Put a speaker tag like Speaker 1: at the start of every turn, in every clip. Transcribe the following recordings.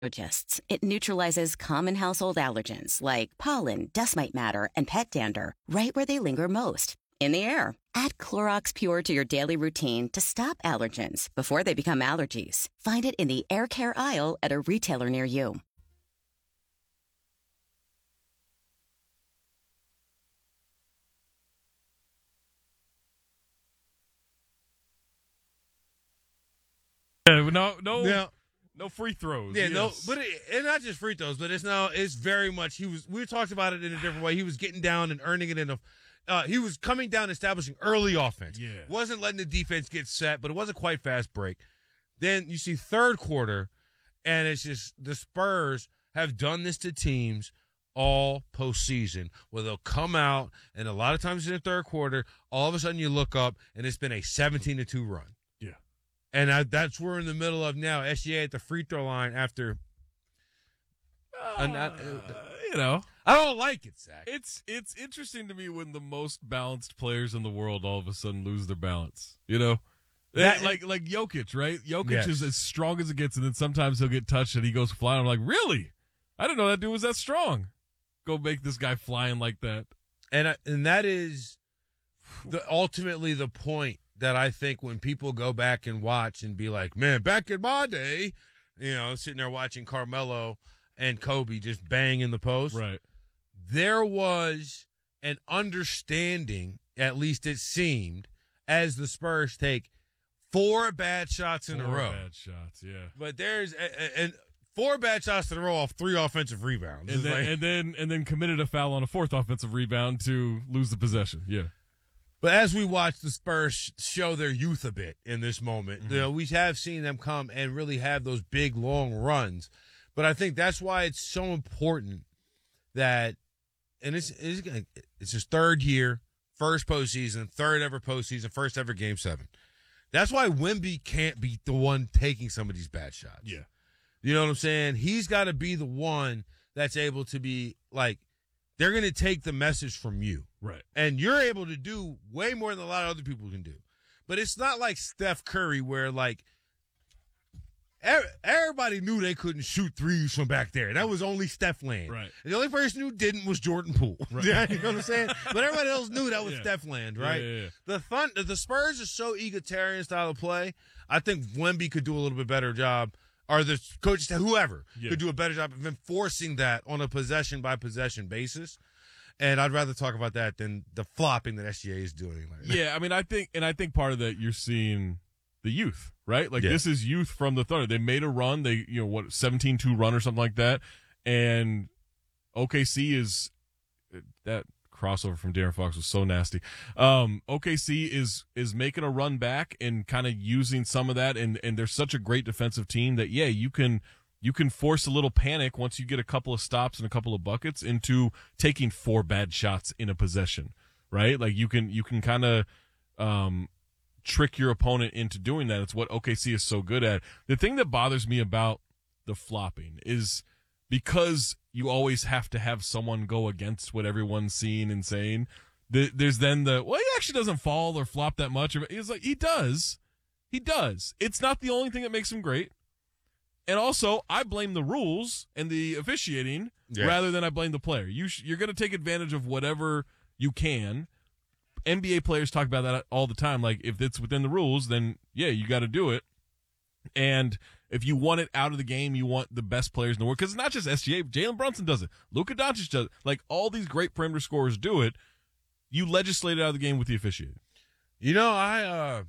Speaker 1: It neutralizes common household allergens like pollen, dust mite matter, and pet dander right where they linger most, in the air. Add Clorox Pure to your daily routine to stop allergens before they become allergies. Find it in the air care aisle at a retailer near you.
Speaker 2: No free throws.
Speaker 3: Yeah,
Speaker 2: yes.
Speaker 3: no, but and not just free throws, but it's very much we talked about it in a different way. He was getting down and earning it he was coming down, establishing early offense.
Speaker 2: Yeah.
Speaker 3: Wasn't letting the defense get set, but it wasn't quite fast break. Then you see third quarter, and it's just the Spurs have done this to teams all postseason, where they'll come out, and a lot of times in the third quarter, all of a sudden you look up, and it's been a 17-2 run. And that's what we're in the middle of now. SGA at the free throw line after.
Speaker 2: I
Speaker 3: don't like it, Zach.
Speaker 2: It's interesting to me when the most balanced players in the world all of a sudden lose their balance. Like Jokic, right? Jokic is as strong as it gets, and then sometimes he'll get touched and he goes flying. I'm like, really? I didn't know that dude was that strong. Go make this guy flying like that.
Speaker 3: And that is ultimately the point. That I think when people go back and watch and be like, man, back in my day, sitting there watching Carmelo and Kobe just bang in the post.
Speaker 2: Right.
Speaker 3: There was an understanding, at least it seemed, as the Spurs take 4 bad shots in a row.
Speaker 2: 4 bad shots, yeah.
Speaker 3: But there's and 4 bad shots in a row off 3 offensive rebounds.
Speaker 2: And then committed a foul on a 4th offensive rebound to lose the possession. Yeah.
Speaker 3: But as we watch the Spurs show their youth a bit in this moment, we have seen them come and really have those big, long runs. But I think that's why it's so important that, and it's his 3rd year, first postseason, 3rd ever postseason, 1st ever Game 7. That's why Wemby can't be the one taking some of these bad shots.
Speaker 2: Yeah.
Speaker 3: You know what I'm saying? He's got to be the one that's able to be like, they're going to take the message from you.
Speaker 2: Right.
Speaker 3: And you're able to do way more than a lot of other people can do. But it's not like Steph Curry where, like, everybody knew they couldn't shoot threes from back there. That was only Steph Land.
Speaker 2: Right.
Speaker 3: And the only person who didn't was Jordan Poole.
Speaker 2: Right.
Speaker 3: You know what I'm saying? But everybody else knew that was Steph Land, right?
Speaker 2: Yeah.
Speaker 3: The Spurs are so egalitarian style of play. I think Wemby could do a little bit better job, or the coaches, whoever, could do a better job of enforcing that on a possession-by-possession basis. And I'd rather talk about that than the flopping that SGA is doing.
Speaker 2: Yeah, I mean, I think part of that you're seeing the youth, right? Like this is youth from the Thunder. They made a run. They 17-2 run or something like that. And OKC is that crossover from De'Aaron Fox was so nasty. OKC is making a run back and kind of using some of that. And they're such a great defensive team that you can force a little panic once you get a couple of stops and a couple of buckets into taking 4 bad shots in a possession, right? Like you can kind of trick your opponent into doing that. It's what OKC is so good at. The thing that bothers me about the flopping is because you always have to have someone go against what everyone's seeing and saying. There's then he actually doesn't fall or flop that much. It's like he does. It's not the only thing that makes him great. And also, I blame the rules and the officiating rather than I blame the player. You're going to take advantage of whatever you can. NBA players talk about that all the time. Like, if it's within the rules, then, you got to do it. And if you want it out of the game, you want the best players in the world. Because it's not just SGA. Jalen Brunson does it. Luka Doncic does it. Like, all these great perimeter scorers do it. You legislate it out of the game with the officiating.
Speaker 3: The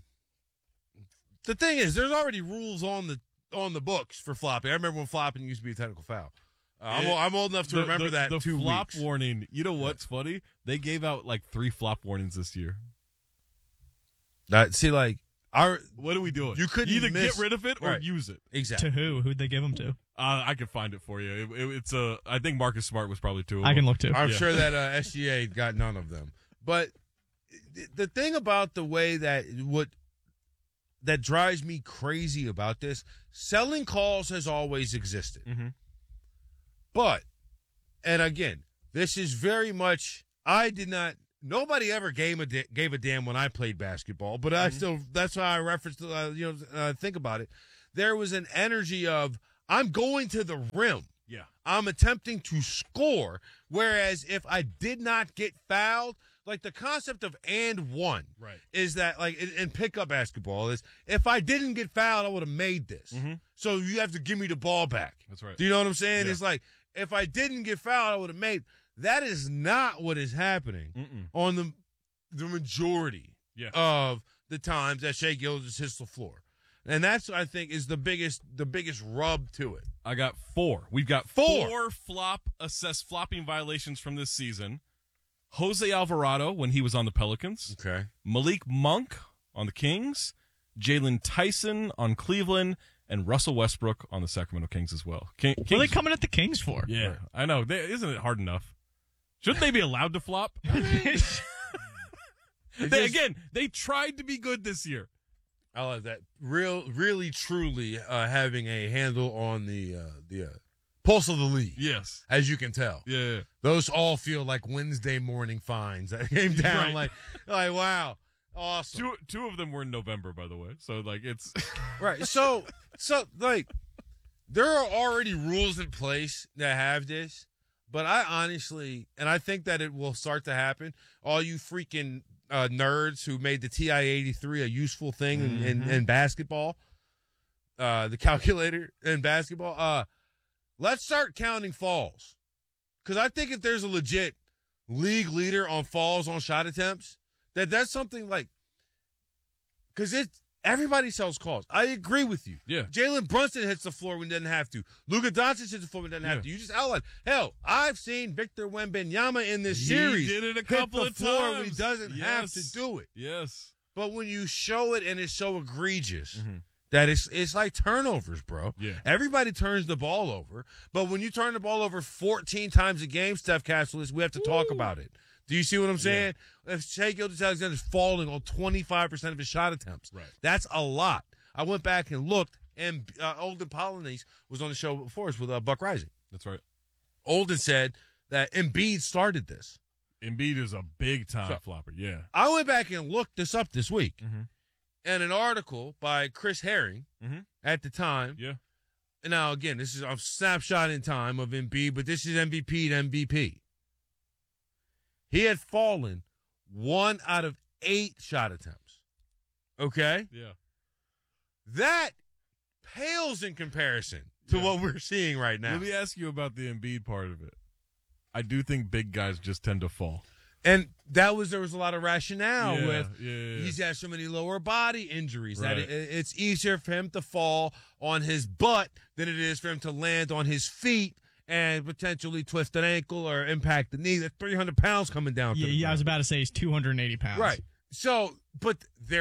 Speaker 3: thing is, there's already rules on the books for flopping. I remember when flopping used to be a technical foul. I'm old enough to remember that.
Speaker 2: The
Speaker 3: 2
Speaker 2: flop
Speaker 3: weeks.
Speaker 2: warning. You know what's funny? They gave out like 3 flop warnings this year.
Speaker 3: What
Speaker 2: are we doing?
Speaker 3: You couldn't
Speaker 2: either get rid of it or use it.
Speaker 3: Exactly.
Speaker 4: To who? Who'd they give them to?
Speaker 2: I can find it for you. It's I think Marcus Smart was probably 2 of them.
Speaker 4: I can look too.
Speaker 3: I'm sure that SGA got none of them. But the thing about the way that drives me crazy about this, selling calls has always existed.
Speaker 2: Mm-hmm.
Speaker 3: But, and again, this is very much, nobody ever gave a damn when I played basketball, but I still, that's why I referenced, think about it. There was an energy of, I'm going to the rim.
Speaker 2: Yeah.
Speaker 3: I'm attempting to score. Whereas if I did not get fouled, like the concept of and one is that, like, in pickup basketball is if I didn't get fouled, I would have made this.
Speaker 2: Mm-hmm.
Speaker 3: So you have to give me the ball back.
Speaker 2: That's right.
Speaker 3: Do you know what I'm saying?
Speaker 2: Yeah.
Speaker 3: It's like if I didn't get fouled, I would have made. That is not what is happening on the majority of the times that Shai Gilgeous hits the floor. And that's, I think, is the biggest rub to it.
Speaker 2: I got 4. We've got 4 flopping violations from this season. Jose Alvarado when he was on the Pelicans.
Speaker 3: Okay.
Speaker 2: Malik Monk on the Kings. Jalen Tyson on Cleveland. And Russell Westbrook on the Sacramento Kings as well. Kings,
Speaker 4: what are they coming at the Kings for?
Speaker 2: Yeah, right. I know. Isn't it hard enough? Shouldn't they be allowed to flop? They tried to be good this year.
Speaker 3: I like that. Really, truly having a handle on the pulse of the league.
Speaker 2: Yes.
Speaker 3: As you can tell.
Speaker 2: Yeah.
Speaker 3: Those all feel like Wednesday morning fines that came down like wow. Awesome.
Speaker 2: Two of them were in November, by the way. So, like, it's...
Speaker 3: Right. So, like, there are already rules in place that have this, but I honestly, and I think that it will start to happen, all you freaking nerds who made the TI-83 a useful thing in basketball, the calculator in basketball, let's start counting falls. Because I think if there's a legit league leader on falls on shot attempts, that's something like, because everybody sells calls. I agree with you.
Speaker 2: Yeah.
Speaker 3: Jalen Brunson hits the floor when he doesn't have to. Luka Doncic hits the floor when he doesn't have to. You just outlined. Hell, I've seen Victor Wembanyama in this series.
Speaker 2: He did it a couple of times.
Speaker 3: When he doesn't have to do it.
Speaker 2: Yes.
Speaker 3: But when you show it and it's so egregious that it's like turnovers, bro.
Speaker 2: Yeah.
Speaker 3: Everybody turns the ball over. But when you turn the ball over 14 times a game, Steph Castle, we have to talk about it. Do you see what I'm saying? Yeah. If Shai Gilgeous-Alexander is falling on 25% of his shot attempts, that's a lot. I went back and looked, and Olden Polynice was on the show before us with Buck Rising.
Speaker 2: That's right.
Speaker 3: Olden said that Embiid started this.
Speaker 2: Embiid is a big-time flopper, yeah.
Speaker 3: I went back and looked this up this week, and an article by Chris Herring at the time.
Speaker 2: Yeah.
Speaker 3: And now, again, this is a snapshot in time of Embiid, but this is MVP to MVP. He had fallen 1 out of 8 shot attempts. Okay?
Speaker 2: Yeah.
Speaker 3: That pales in comparison to what we're seeing right now.
Speaker 2: Let me ask you about the Embiid part of it. I do think big guys just tend to fall.
Speaker 3: And there was a lot of rationale with he's had so many lower body injuries that it's easier for him to fall on his butt than it is for him to land on his feet and potentially twist an ankle or impact the knee. That's 300 pounds coming down.
Speaker 4: Yeah, I was about to say he's 280 pounds.
Speaker 3: Right. So, but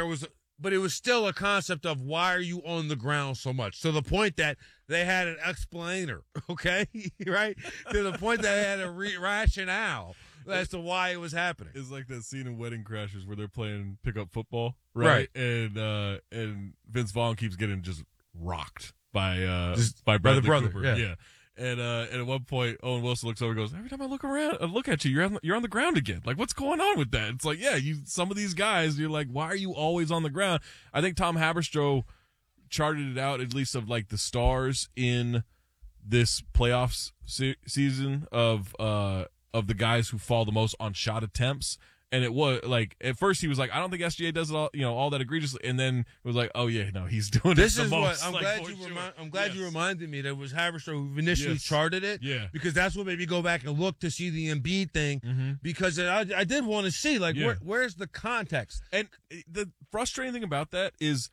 Speaker 3: it was still a concept of why are you on the ground so much? To the point that they had an explainer, okay? Right? To the point that they had a rationale as to why it was happening.
Speaker 2: It's like that scene in Wedding Crashers where they're playing pickup football, right? And Vince Vaughn keeps getting just rocked by Bradley Cooper. Yeah. And at one point, Owen Wilson looks over and goes, every time I look around, I look at you, you're on the ground again. Like, what's going on with that? It's like, some of these guys, you're like, why are you always on the ground? I think Tom Haberstroh charted it out, at least of like the stars in this playoffs season of the guys who fall the most on shot attempts. And it was like, at first he was like, I don't think SGA does it all that egregiously. And then it was like, oh yeah, no, he's doing
Speaker 3: this
Speaker 2: it the most.
Speaker 3: This is what I'm glad you reminded me that it was Haberstroh who initially charted it.
Speaker 2: Yeah.
Speaker 3: Because that's what made me go back and look to see the Embiid thing. Because I did want to see, like, where's the context?
Speaker 2: And the frustrating thing about that is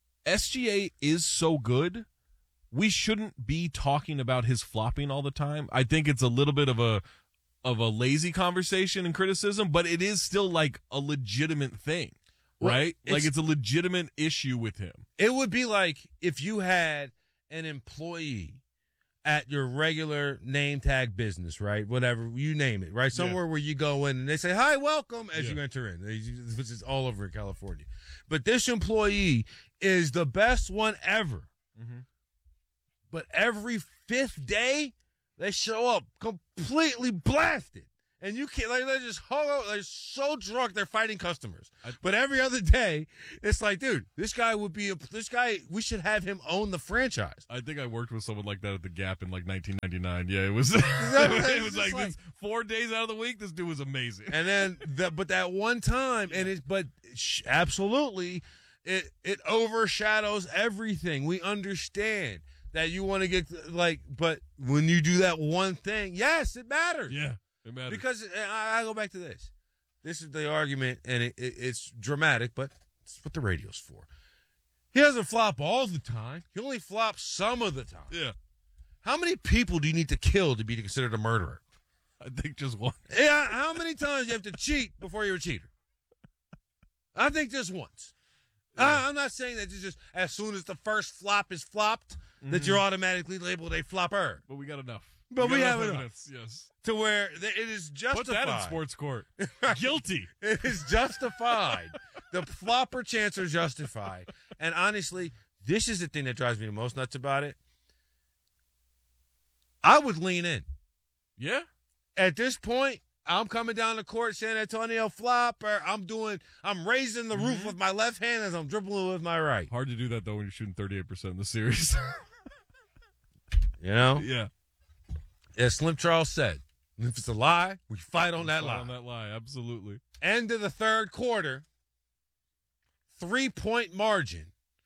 Speaker 2: SGA is so good, we shouldn't be talking about his flopping all the time. I think it's a little bit of a lazy conversation and criticism, but it is still like a legitimate thing, right? Well, it's a legitimate issue with him.
Speaker 3: It would be like if you had an employee at your regular name tag business, right? Whatever, you name it, right? Somewhere where you go in and they say, hi, welcome, as you enter in. This is all over California. But this employee is the best one ever. But every 5th day, they show up completely blasted And you can't, like, they're just they're so drunk, they're fighting customers. But every other day, it's like, dude, this guy, we should have him own the franchise.
Speaker 2: I think I worked with someone like that at the Gap in like 1999. Yeah, it was, it was like this 4 days out of the week, this dude was amazing.
Speaker 3: And then, but that one time, absolutely, it overshadows everything. We understand that you want to get, but when you do that one thing, yes, it matters.
Speaker 2: Yeah. It matters.
Speaker 3: Because I go back to this. This is the argument, and it's dramatic, but it's what the radio's for. He doesn't flop all the time. He only flops some of the time.
Speaker 2: Yeah.
Speaker 3: How many people do you need to kill to be considered a murderer?
Speaker 2: I think just one.
Speaker 3: Yeah. How many times do you have to cheat before you're a cheater? I think just once. Yeah. I'm not saying that it's just as soon as the first flop is flopped that you're automatically labeled a flopper.
Speaker 2: But we got enough.
Speaker 3: But we have enough.
Speaker 2: Evidence, yes.
Speaker 3: To where it is justified.
Speaker 2: Put that in sports court. Guilty.
Speaker 3: It is justified. The flopper chants are justified. And honestly, this is the thing that drives me the most nuts about it. I would lean in.
Speaker 2: Yeah.
Speaker 3: At this point, I'm coming down the court, San Antonio flopper. I'm raising the roof with my left hand as I'm dribbling with my right.
Speaker 2: Hard to do that, though, when you're shooting 38% in the series.
Speaker 3: You know?
Speaker 2: Yeah.
Speaker 3: As Slim Charles said, if it's a lie, we fight on that lie.
Speaker 2: On that lie, absolutely.
Speaker 3: End of the third quarter, 3-point margin.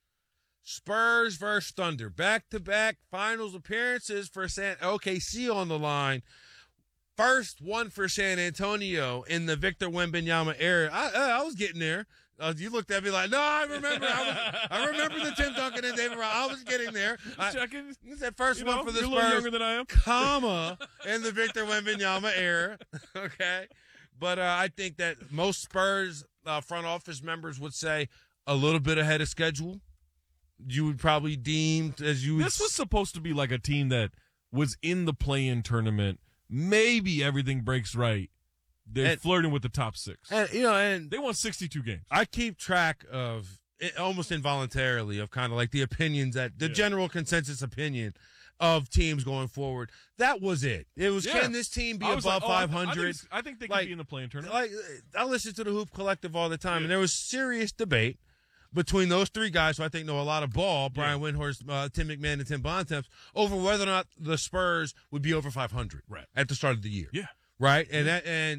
Speaker 3: Spurs versus Thunder. Back-to-back finals appearances for OKC on the line. First one for San Antonio in the Victor Wembanyama era. I was getting there. You looked at me like, no, I remember. I remember the Tim Duncan and David Ross. I was getting there.
Speaker 2: Checking.
Speaker 3: It's that first one for the Spurs.
Speaker 2: You're a little younger than I am.
Speaker 3: Comma in the Victor Wembanyama era. Okay. But I think that most Spurs front office members would say a little bit ahead of schedule. You would probably deem as you.
Speaker 2: This was supposed to be like a team that was in the play-in tournament. Maybe everything breaks right. They're flirting with the top six.
Speaker 3: And
Speaker 2: they won 62 games.
Speaker 3: I keep track of almost involuntarily of kind of like the opinions the general consensus opinion of teams going forward. That was it. It was, can this team be above 500?
Speaker 2: I think they can be in the play-in tournament.
Speaker 3: Like, I listen to the Hoop Collective all the time, and there was serious debate between those three guys who I think know a lot of ball, Brian Windhorst, Tim McMahon, and Tim Bontemps, over whether or not the Spurs would be over 500 at the start of the year.
Speaker 2: Yeah.
Speaker 3: Right? And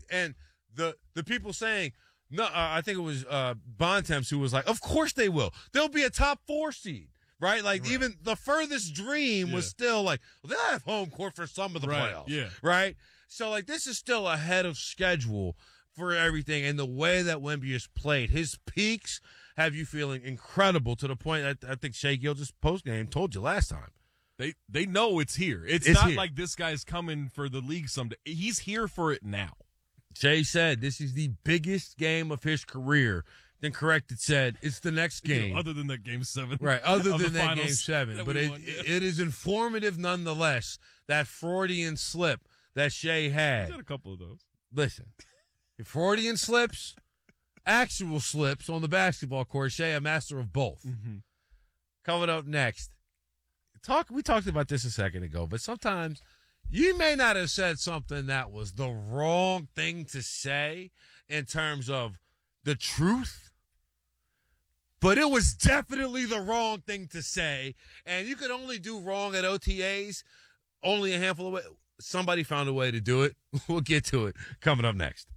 Speaker 3: the people saying, no, I think it was Bontemps who was like, of course they will. They'll be a top 4 seed. Right? Like, even the furthest dream was still like, well, they'll have home court for some of the playoffs.
Speaker 2: Yeah.
Speaker 3: Right? So, like, this is still ahead of schedule for everything. And the way that Wemby has played, his peaks have you feeling incredible to the point I think Shai Gilgeous post-game told you last time.
Speaker 2: They know it's here. It's not here. Like this guy's coming for the league someday. He's here for it now.
Speaker 3: Shai said this is the biggest game of his career. Then corrected said it's the next game.
Speaker 2: Other than that game 7.
Speaker 3: Right, other than that game 7. But it is informative nonetheless, that Freudian slip that Shai had.
Speaker 2: He's had a couple of those.
Speaker 3: Listen, Freudian slips, actual slips on the basketball court, Shai a master of both. Mm-hmm. Coming up next. We talked about this a second ago, but sometimes you may not have said something that was the wrong thing to say in terms of the truth, but it was definitely the wrong thing to say, and you could only do wrong at OTAs, only a handful of ways. Somebody found a way to do it. We'll get to it coming up next.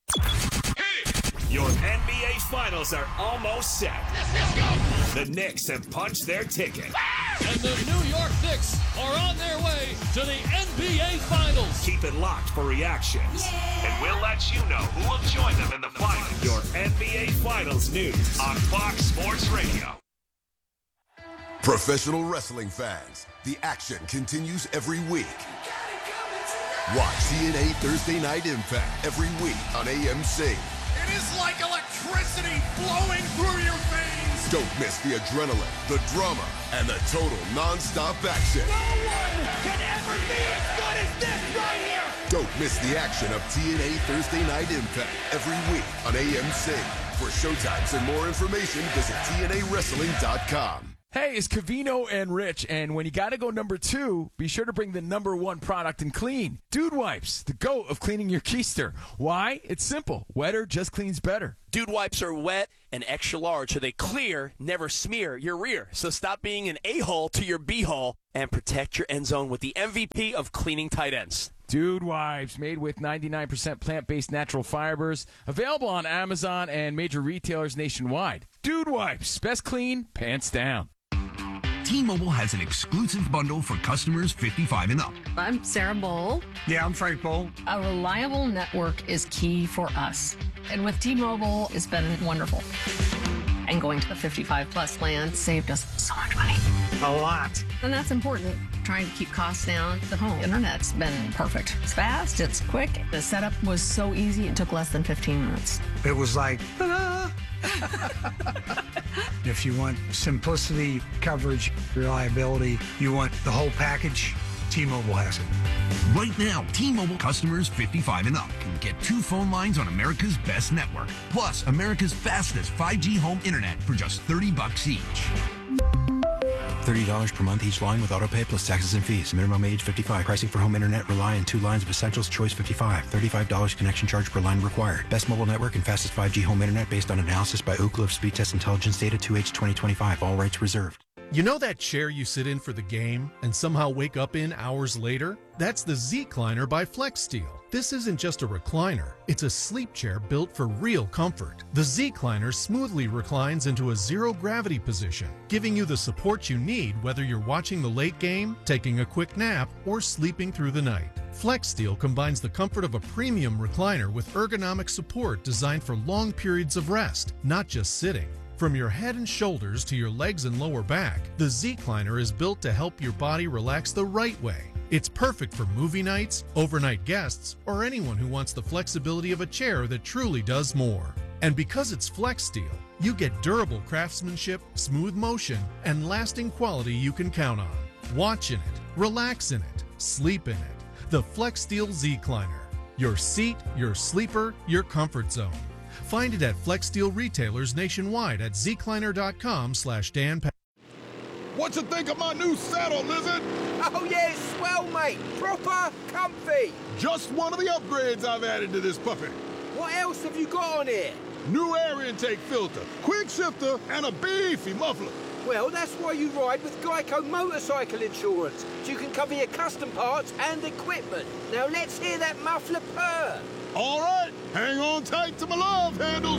Speaker 5: Your NBA Finals are almost set. The Knicks have punched their ticket.
Speaker 6: And the New York Knicks are on their way to the NBA Finals.
Speaker 5: Keep it locked for reactions. And we'll let you know who will join them in the finals. Your NBA Finals news on Fox Sports Radio.
Speaker 7: Professional wrestling fans, the action continues every week. Watch TNA Thursday Night Impact every week on AMC.
Speaker 8: It is like electricity flowing through your veins.
Speaker 7: Don't miss the adrenaline, the drama, and the total non-stop action.
Speaker 8: No one can ever be as good as this right here.
Speaker 7: Don't miss the action of TNA Thursday Night Impact every week on AMC. For showtimes and more information, visit TNAWrestling.com.
Speaker 9: Hey, it's Cavino and Rich, and when you gotta go number 2, be sure to bring the number 1 product in clean. Dude Wipes, the GOAT of cleaning your keister. Why? It's simple. Wetter just cleans better.
Speaker 10: Dude Wipes are wet and extra large, so they clear, never smear your rear. So stop being an a-hole to your b-hole and protect your end zone with the MVP of cleaning tight ends.
Speaker 9: Dude Wipes, made with 99% plant-based natural fibers. Available on Amazon and major retailers nationwide. Dude Wipes, best clean, pants down.
Speaker 11: T-Mobile has an exclusive bundle for customers 55 and up.
Speaker 12: I'm Sarah Bowl.
Speaker 13: Yeah, I'm Frank Bowl.
Speaker 12: A reliable network is key for us. And with T-Mobile, it's been wonderful. And going to the 55-plus plan saved us so much money.
Speaker 13: A lot.
Speaker 12: And that's important. Trying to keep costs down. The home internet's been perfect. It's fast, it's quick. The setup was so easy, it took less than 15 minutes.
Speaker 13: It was like, ta-da! If you want simplicity, coverage, reliability, you want the whole package, T-Mobile has it.
Speaker 11: Right now, T-Mobile customers 55 and up can get 2 phone lines on America's best network, plus America's fastest 5G home internet for just $30 each.
Speaker 14: $30 per month each line with autopay plus taxes and fees. Minimum age 55. Pricing for home internet rely on 2 lines of essentials. Choice 55. $35 connection charge per line required. Best mobile network and fastest 5G home internet based on analysis by Ookla of Speed Test Intelligence data 2H 2025. All rights reserved.
Speaker 15: You know that chair you sit in for the game and somehow wake up in hours later? That's the Z-Cliner by FlexSteel. This isn't just a recliner, it's a sleep chair built for real comfort. The Z-Cliner smoothly reclines into a zero-gravity position, giving you the support you need whether you're watching the late game, taking a quick nap, or sleeping through the night. FlexSteel combines the comfort of a premium recliner with ergonomic support designed for long periods of rest, not just sitting. From your head and shoulders to your legs and lower back, the Z-Cliner is built to help your body relax the right way. It's perfect for movie nights, overnight guests, or anyone who wants the flexibility of a chair that truly does more. And because it's FlexSteel, you get durable craftsmanship, smooth motion, and lasting quality you can count on. Watch in it, relax in it, sleep in it. The FlexSteel Z-Cliner. Your seat, your sleeper, your comfort zone. Find it at FlexSteel retailers nationwide at zcliner.com/Dan.
Speaker 8: What you think of my new saddle, Lizard?
Speaker 16: Oh yeah, it's swell, mate. Proper comfy.
Speaker 8: Just one of the upgrades I've added to this puppy.
Speaker 16: What else have you got on here?
Speaker 8: New air intake filter, quick shifter, and a beefy muffler.
Speaker 16: Well, that's why you ride with Geico Motorcycle Insurance, so you can cover your custom parts and equipment. Now let's hear that muffler purr.
Speaker 8: All right, hang on tight to my love handles.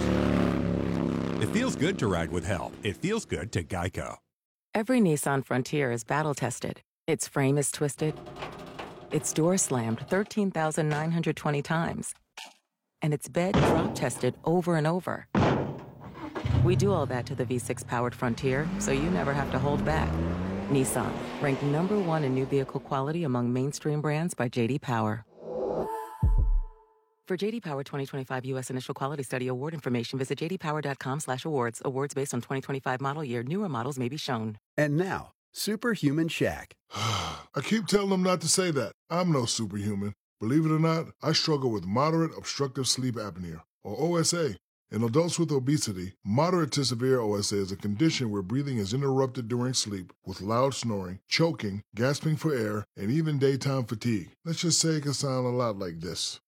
Speaker 17: It feels good to ride with help. It feels good to Geico.
Speaker 18: Every Nissan Frontier is battle-tested. Its frame is twisted. Its door slammed 13,920 times. And its bed drop-tested over and over. We do all that to the V6-powered Frontier, so you never have to hold back. Nissan, ranked #1 in new vehicle quality among mainstream brands by J.D. Power. For J.D. Power 2025 U.S. Initial Quality Study award information, visit jdpower.com/awards. Awards based on 2025 model year. Newer models may be shown.
Speaker 19: And now, Superhuman Shaq.
Speaker 20: I keep telling them not to say that. I'm no superhuman. Believe it or not, I struggle with moderate obstructive sleep apnea, or OSA. In adults with obesity, moderate to severe OSA is a condition where breathing is interrupted during sleep with loud snoring, choking, gasping for air, and even daytime fatigue. Let's just say it can sound a lot like this.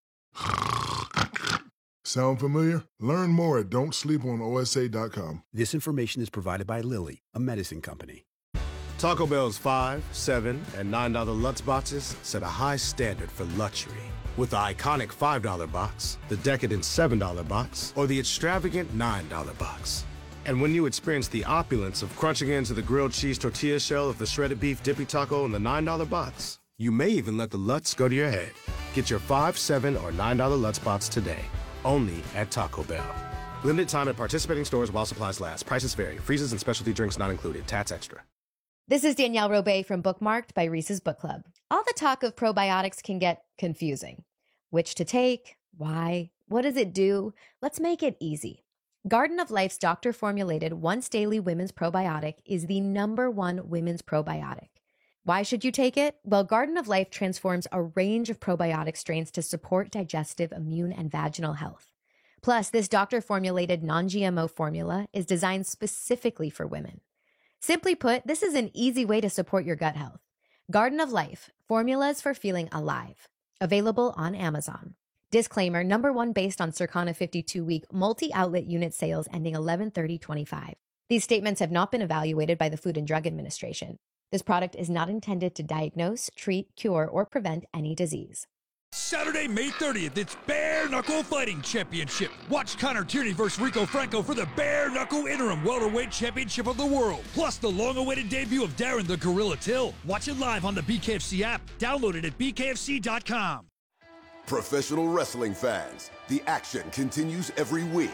Speaker 20: Sound familiar? Learn more at don'tsleeponosa.com.
Speaker 19: This information is provided by Lilly, a medicine company.
Speaker 21: Taco Bell's $5, $7, and $9 Lutz boxes set a high standard for luxury. With the iconic $5 box, the decadent $7 box, or the extravagant $9 box. And when you experience the opulence of crunching into the grilled cheese tortilla shell of the shredded beef dippy taco in the $9 box, you may even let the Lutz go to your head. Get your $5, $7, or $9 Lutz box today, only at Taco Bell. Limited time at participating stores while supplies last. Prices vary. Freezes and specialty drinks not included. Tats extra.
Speaker 22: This is Danielle Robay from Bookmarked by Reese's Book Club. All the talk of probiotics can get confusing. Which to take? Why? What does it do? Let's make it easy. Garden of Life's doctor-formulated once-daily women's probiotic is the #1 women's probiotic. Why should you take it? Well, Garden of Life transforms a range of probiotic strains to support digestive, immune, and vaginal health. Plus, this doctor-formulated non-GMO formula is designed specifically for women. Simply put, this is an easy way to support your gut health. Garden of Life, formulas for feeling alive. Available on Amazon. Disclaimer, number one based on Circana 52-week multi-outlet unit sales ending 11/30/25. These statements have not been evaluated by the Food and Drug Administration. This product is not intended to diagnose, treat, cure, or prevent any disease.
Speaker 6: Saturday, May 30th, it's Bare Knuckle Fighting Championship. Watch Connor Tierney versus Rico Franco for the Bare Knuckle Interim Welterweight Championship of the World. Plus the long-awaited debut of Darren the Gorilla Till. Watch it live on the BKFC app. Download it at bkfc.com.
Speaker 7: Professional wrestling fans, the action continues every week.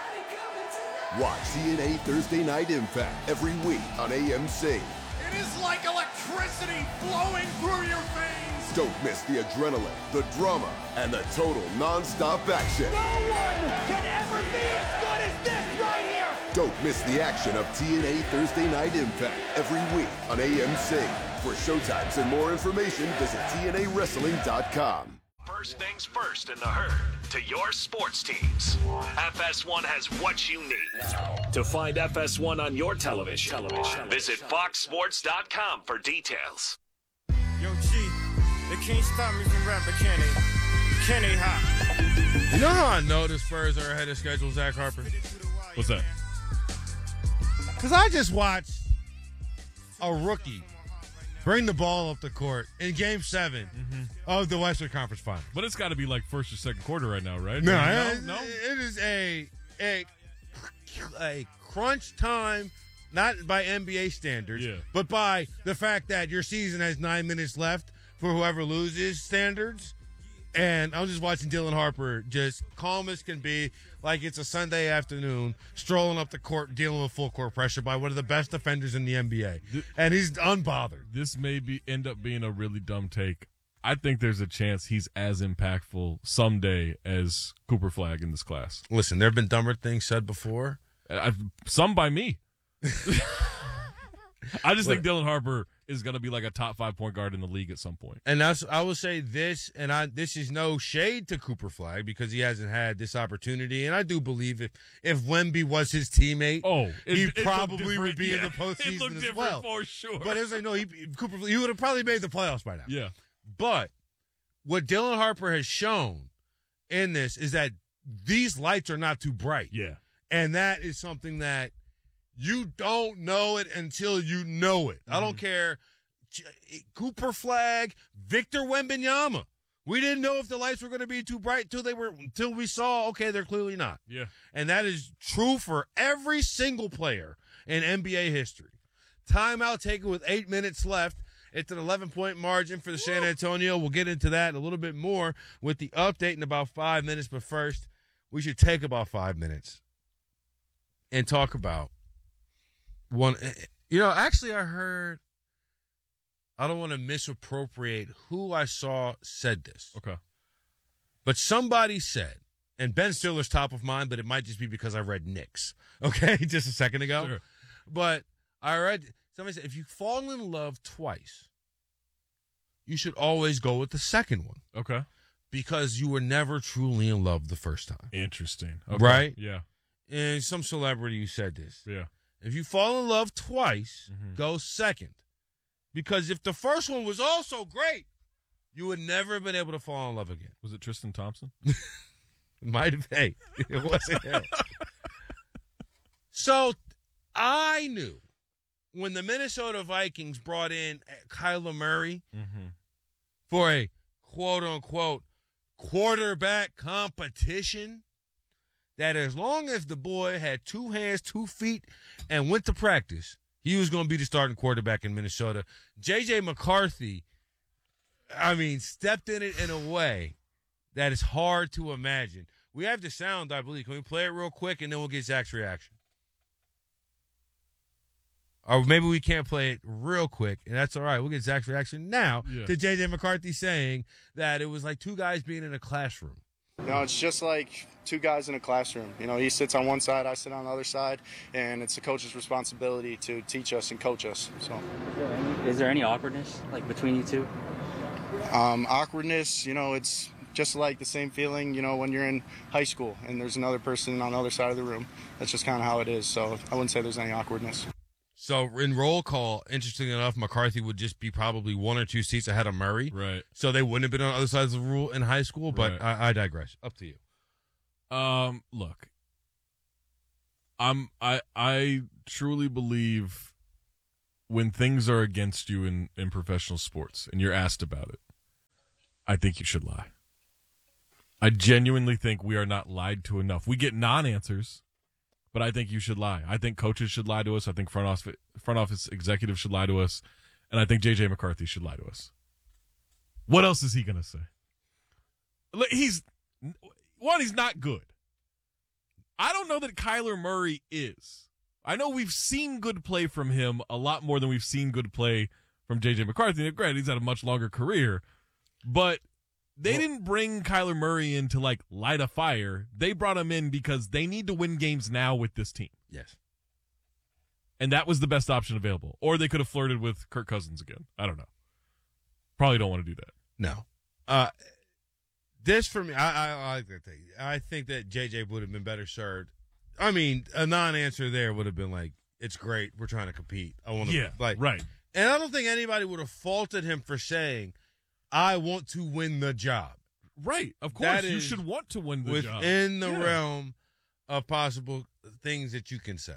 Speaker 7: Watch TNA Thursday Night Impact every week on AMC.
Speaker 8: It is like electricity flowing through your veins.
Speaker 7: Don't miss the adrenaline, the drama, and the total non-stop action.
Speaker 8: No one can ever be as good as this right here.
Speaker 7: Don't miss the action of TNA Thursday Night Impact every week on AMC. For showtimes and more information, visit TNAWrestling.com.
Speaker 5: First things first in the herd to your sports teams. FS1 has what you need. To find FS1 on your television, visit foxsports.com for details.
Speaker 1: Yo, G, they can't stop me from rapping, can they? Can they, hop?
Speaker 3: You know how I know the Spurs are ahead of schedule, Zach Harper?
Speaker 2: What's that?
Speaker 3: Because I just watched a rookie bring the ball up the court in Game 7 of the Western Conference Finals.
Speaker 2: But it's got to be like first or second quarter right now, right?
Speaker 3: No,
Speaker 2: it
Speaker 3: is a crunch time, not by NBA standards, but by the fact that your season has 9 minutes left for whoever loses standards. And I'm just watching Dylan Harper just calm as can be, like it's a Sunday afternoon, strolling up the court, dealing with full court pressure by one of the best defenders in the NBA. And he's unbothered.
Speaker 2: This may end up being a really dumb take. I think there's a chance he's as impactful someday as Cooper Flagg in this class.
Speaker 3: Listen, there have been dumber things said before.
Speaker 2: Some by me. I just think Dylan Harper is going to be like a top 5 point guard in the league at some point.
Speaker 3: And I will say this, and this is no shade to Cooper Flagg because he hasn't had this opportunity. And I do believe if Wemby was his teammate, he probably would be in the postseason as well.
Speaker 2: For sure.
Speaker 3: But as I know, he would have probably made the playoffs by now.
Speaker 2: Yeah.
Speaker 3: But what Dylan Harper has shown in this is that these lights are not too bright.
Speaker 2: Yeah.
Speaker 3: And that is something that you don't know it until you know it. I don't care. Cooper Flagg, Victor Wembanyama. We didn't know if the lights were going to be too bright until we saw, okay, they're clearly not.
Speaker 2: Yeah.
Speaker 3: And that is true for every single player in NBA history. Timeout taken with 8 minutes left. It's an 11-point margin for the San Antonio. We'll get into that a little bit more with the update in about 5 minutes. But first, we should take about 5 minutes and talk about one. Actually, I heard, I don't want to misappropriate who I saw said this.
Speaker 2: Okay.
Speaker 3: But somebody said, and Ben Stiller's top of mind, but it might just be because I read Knicks, okay, just a second ago.
Speaker 2: Sure.
Speaker 3: But I read, somebody said, if you fall in love twice, you should always go with the second one.
Speaker 2: Okay.
Speaker 3: Because you were never truly in love the first time.
Speaker 2: Interesting. Okay.
Speaker 3: Right?
Speaker 2: Yeah.
Speaker 3: And some celebrity said this.
Speaker 2: Yeah.
Speaker 3: If you fall in love twice, go second. Because if the first one was also great, you would never have been able to fall in love again.
Speaker 2: Was it Tristan Thompson?
Speaker 3: Might have. Hey, it wasn't him. So I knew when the Minnesota Vikings brought in Kyler Murray for a quote-unquote quarterback competition, that as long as the boy had 2 hands, 2 feet, and went to practice, he was going to be the starting quarterback in Minnesota. J.J. McCarthy, stepped in it in a way that is hard to imagine. We have the sound, I believe. Can we play it real quick, and then we'll get Zach's reaction? Or maybe we can't play it real quick, and that's all right. We'll get Zach's reaction now to J.J. McCarthy saying that it was like 2 guys being in a classroom.
Speaker 4: It's just like 2 guys in a classroom. He sits on one side, I sit on the other side, and it's the coach's responsibility to teach us and coach us. So,
Speaker 23: is there any awkwardness between you two?
Speaker 4: Awkwardness, it's just like the same feeling, when you're in high school and there's another person on the other side of the room. That's just kind of how it is. So I wouldn't say there's any awkwardness.
Speaker 3: So in roll call, interestingly enough, McCarthy would just be probably 1 or 2 seats ahead of Murray.
Speaker 2: Right.
Speaker 3: So they wouldn't have been on other sides of the rule in high school, but
Speaker 2: Right.
Speaker 3: I digress. Up to you.
Speaker 2: Look, I truly believe when things are against you in professional sports and you're asked about it, I think you should lie. I genuinely think we are not lied to enough. We get non-answers, but I think you should lie. I think coaches should lie to us. I think front office executives should lie to us. And I think J.J. McCarthy should lie to us. What else is he going to say? He's not good. I don't know that Kyler Murray is. I know we've seen good play from him a lot more than we've seen good play from J.J. McCarthy. And granted, he's had a much longer career, but they didn't bring Kyler Murray in to, like, light a fire. They brought him in because they need to win games now with this team.
Speaker 3: Yes.
Speaker 2: And that was the best option available. Or they could have flirted with Kirk Cousins again. I don't know. Probably don't want to do that.
Speaker 3: No. This for me, I think that JJ would have been better served. I mean, a non-answer there would have been like, "It's great, we're trying to compete. I want to."
Speaker 2: Right.
Speaker 3: And I don't think anybody would have faulted him for saying, "I want to win the job."
Speaker 2: Right. Of course, you should want to win the job
Speaker 3: within the realm of possible things that you can say.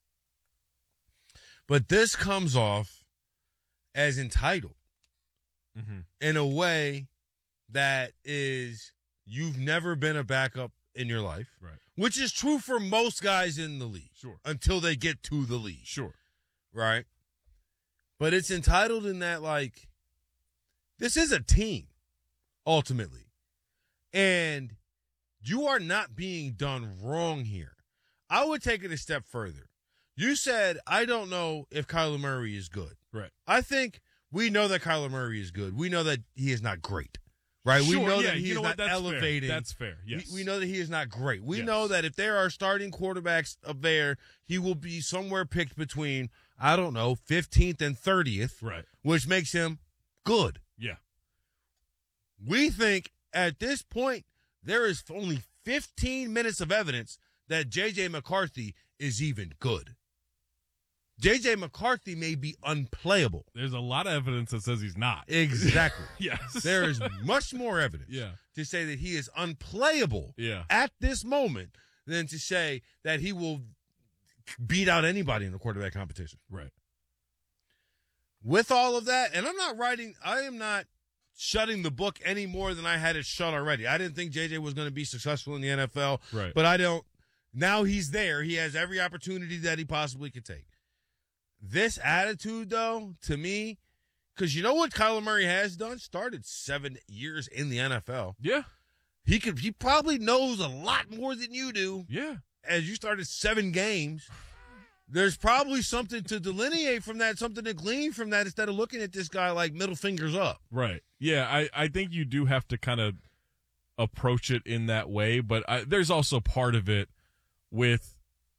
Speaker 3: But this comes off as entitled in a way that is, you've never been a backup in your life,
Speaker 2: right?
Speaker 3: Which is true for most guys in the league,
Speaker 2: sure,
Speaker 3: until they get to the league,
Speaker 2: sure,
Speaker 3: right? But it's entitled in that, like, this is a team, ultimately, and you are not being done wrong here. I would take it a step further. You said, I don't know if Kyler Murray is good.
Speaker 2: Right.
Speaker 3: I think we know that Kyler Murray is good. We know that he is not great. Right?
Speaker 2: Sure,
Speaker 3: we know
Speaker 2: yeah,
Speaker 3: that he is not
Speaker 2: that's
Speaker 3: elevating.
Speaker 2: Fair. That's fair. Yes.
Speaker 3: We know that he is not great. We
Speaker 2: Yes.
Speaker 3: know that if there are starting quarterbacks up there, he will be somewhere picked between, I don't know, 15th and 30th.
Speaker 2: Right.
Speaker 3: Which makes him good.
Speaker 2: Yeah.
Speaker 3: We think at this point there is only 15 minutes of evidence that J.J. McCarthy is even good. J.J. McCarthy may be unplayable.
Speaker 2: There's a lot of evidence that says he's not.
Speaker 3: Exactly.
Speaker 2: Yes.
Speaker 3: There is much more evidence
Speaker 2: Yeah.
Speaker 3: to say that he is unplayable
Speaker 2: Yeah.
Speaker 3: at this moment than to say that he will beat out anybody in the quarterback competition.
Speaker 2: Right.
Speaker 3: With all of that, and I am not shutting the book any more than I had it shut already. I didn't think J.J. was going to be successful in the NFL.
Speaker 2: Right.
Speaker 3: But I don't. Now he's there. He has every opportunity that he possibly could take. This attitude, though, to me, because you know what Kyler Murray has done? Started 7 years in the NFL.
Speaker 2: Yeah.
Speaker 3: He probably knows a lot more than you do.
Speaker 2: Yeah.
Speaker 3: As you started 7 games, there's probably something to delineate from that, something to glean from that, instead of looking at this guy like middle fingers up.
Speaker 2: Right. Yeah, I think you do have to kind of approach it in that way, but there's also part of it with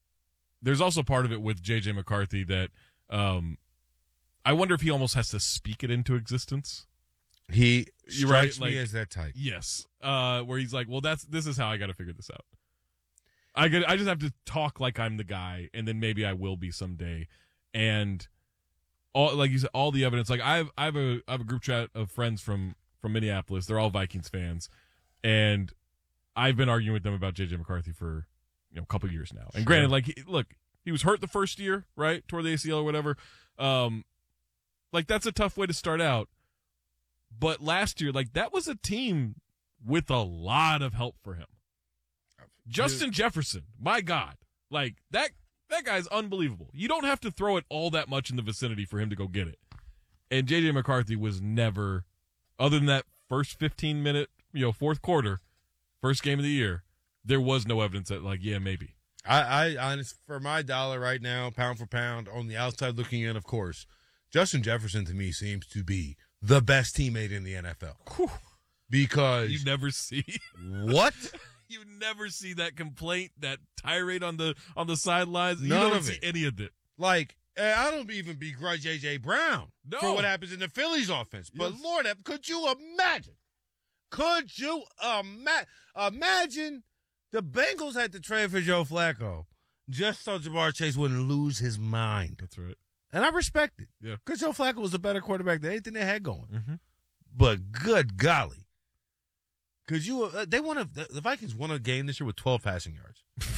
Speaker 2: J.J. McCarthy that I wonder if he almost has to speak it into existence.
Speaker 3: He strikes
Speaker 2: right?
Speaker 3: me as that type.
Speaker 2: Yes. Where he's like, well, this is how I got to figure this out. I just have to talk like I'm the guy, and then maybe I will be someday. And all, like you said, all the evidence. Like I have a group chat of friends from Minneapolis. They're all Vikings fans, and I've been arguing with them about J.J. McCarthy for a couple years now. And granted, like he was hurt the first year, right? Tore the ACL or whatever. Like that's a tough way to start out. But last year, like that was a team with a lot of help for him. Justin Jefferson, my God, like that guy's unbelievable. You don't have to throw it all that much in the vicinity for him to go get it. And J.J. McCarthy was never, other than that first 15-minute, fourth quarter, first game of the year, there was no evidence that, like, yeah, maybe.
Speaker 3: I honest, for my dollar right now, pound for pound, on the outside looking in, of course, Justin Jefferson to me seems to be the best teammate in the NFL.
Speaker 2: Whew.
Speaker 3: Because
Speaker 2: you never see
Speaker 3: what?
Speaker 2: You never see that complaint, that tirade on the sidelines.
Speaker 3: None
Speaker 2: you don't
Speaker 3: of
Speaker 2: see
Speaker 3: it.
Speaker 2: any of it.
Speaker 3: Like, I don't even begrudge A.J. Brown for what happens in the Phillies offense. But,
Speaker 2: Yes.
Speaker 3: Lord, could you imagine? Could you imagine the Bengals had to trade for Joe Flacco just so Jamar Chase wouldn't lose his mind?
Speaker 2: That's right.
Speaker 3: And I respect it.
Speaker 2: Yeah.
Speaker 3: Because Joe Flacco was a better quarterback than anything they had going.
Speaker 2: Mm-hmm.
Speaker 3: But good golly. Because the Vikings won a game this year with 12 passing yards.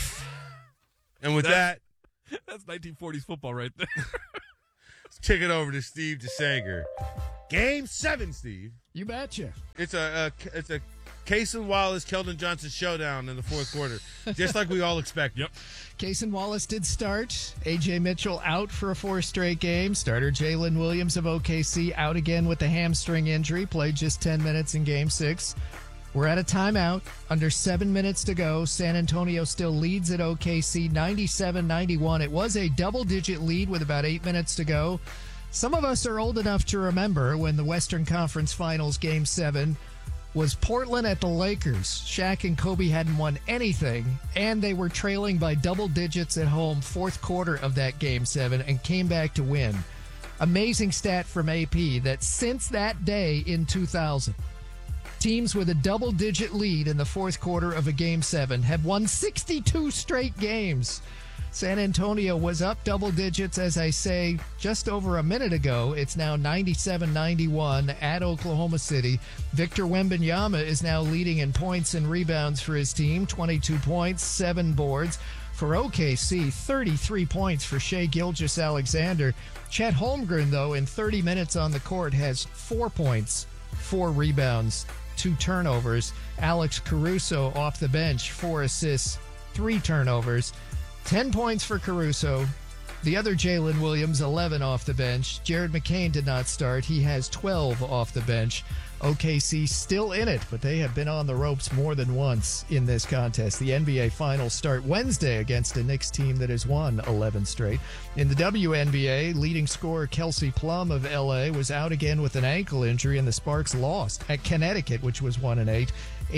Speaker 3: And with
Speaker 2: that's 1940s football right there.
Speaker 3: Let's kick it over to Steve DeSager. Game 7, Steve.
Speaker 9: You betcha.
Speaker 3: It's a Cason Wallace, Keldon Johnson showdown in the fourth quarter, just like we all expected.
Speaker 2: Yep.
Speaker 9: Cason Wallace did start. A.J. Mitchell out for a 4th straight game. Starter Jalen Williams of OKC out again with a hamstring injury. Played just 10 minutes in Game 6. We're at a timeout. Under 7 minutes to go. San Antonio still leads at OKC 97-91. It was a double-digit lead with about 8 minutes to go. Some of us are old enough to remember when the Western Conference Finals Game 7 was Portland at the Lakers. Shaq and Kobe hadn't won anything, and they were trailing by double digits at home 4th quarter of that Game 7 and came back to win. Amazing stat from AP that since that day in 2000, teams with a double-digit lead in the 4th quarter of a Game 7 have won 62 straight games. San Antonio was up double digits, as I say, just over a minute ago. It's now 97-91 at Oklahoma City. Victor Wembanyama is now leading in points and rebounds for his team, 22 points, 7 boards. For OKC, 33 points for Shai Gilgeous-Alexander. Chet Holmgren, though, in 30 minutes on the court, has 4 points, 4 rebounds, 2 turnovers. Alex Caruso off the bench, 4 assists, 3 turnovers. 10 points for Caruso. The other Jalen Williams, 11 off the bench. Jared McCain did not start. He has 12 off the bench. OKC still in it, but they have been on the ropes more than once in this contest. The NBA Finals start Wednesday against a Knicks team that has won 11 straight. In the WNBA, leading scorer Kelsey Plum of LA was out again with an ankle injury, and the Sparks lost at Connecticut, which was 1-8,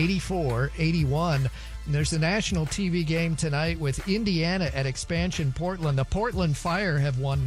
Speaker 9: 84-81. There's a national TV game tonight with Indiana at Expansion Portland. The Portland Fire have won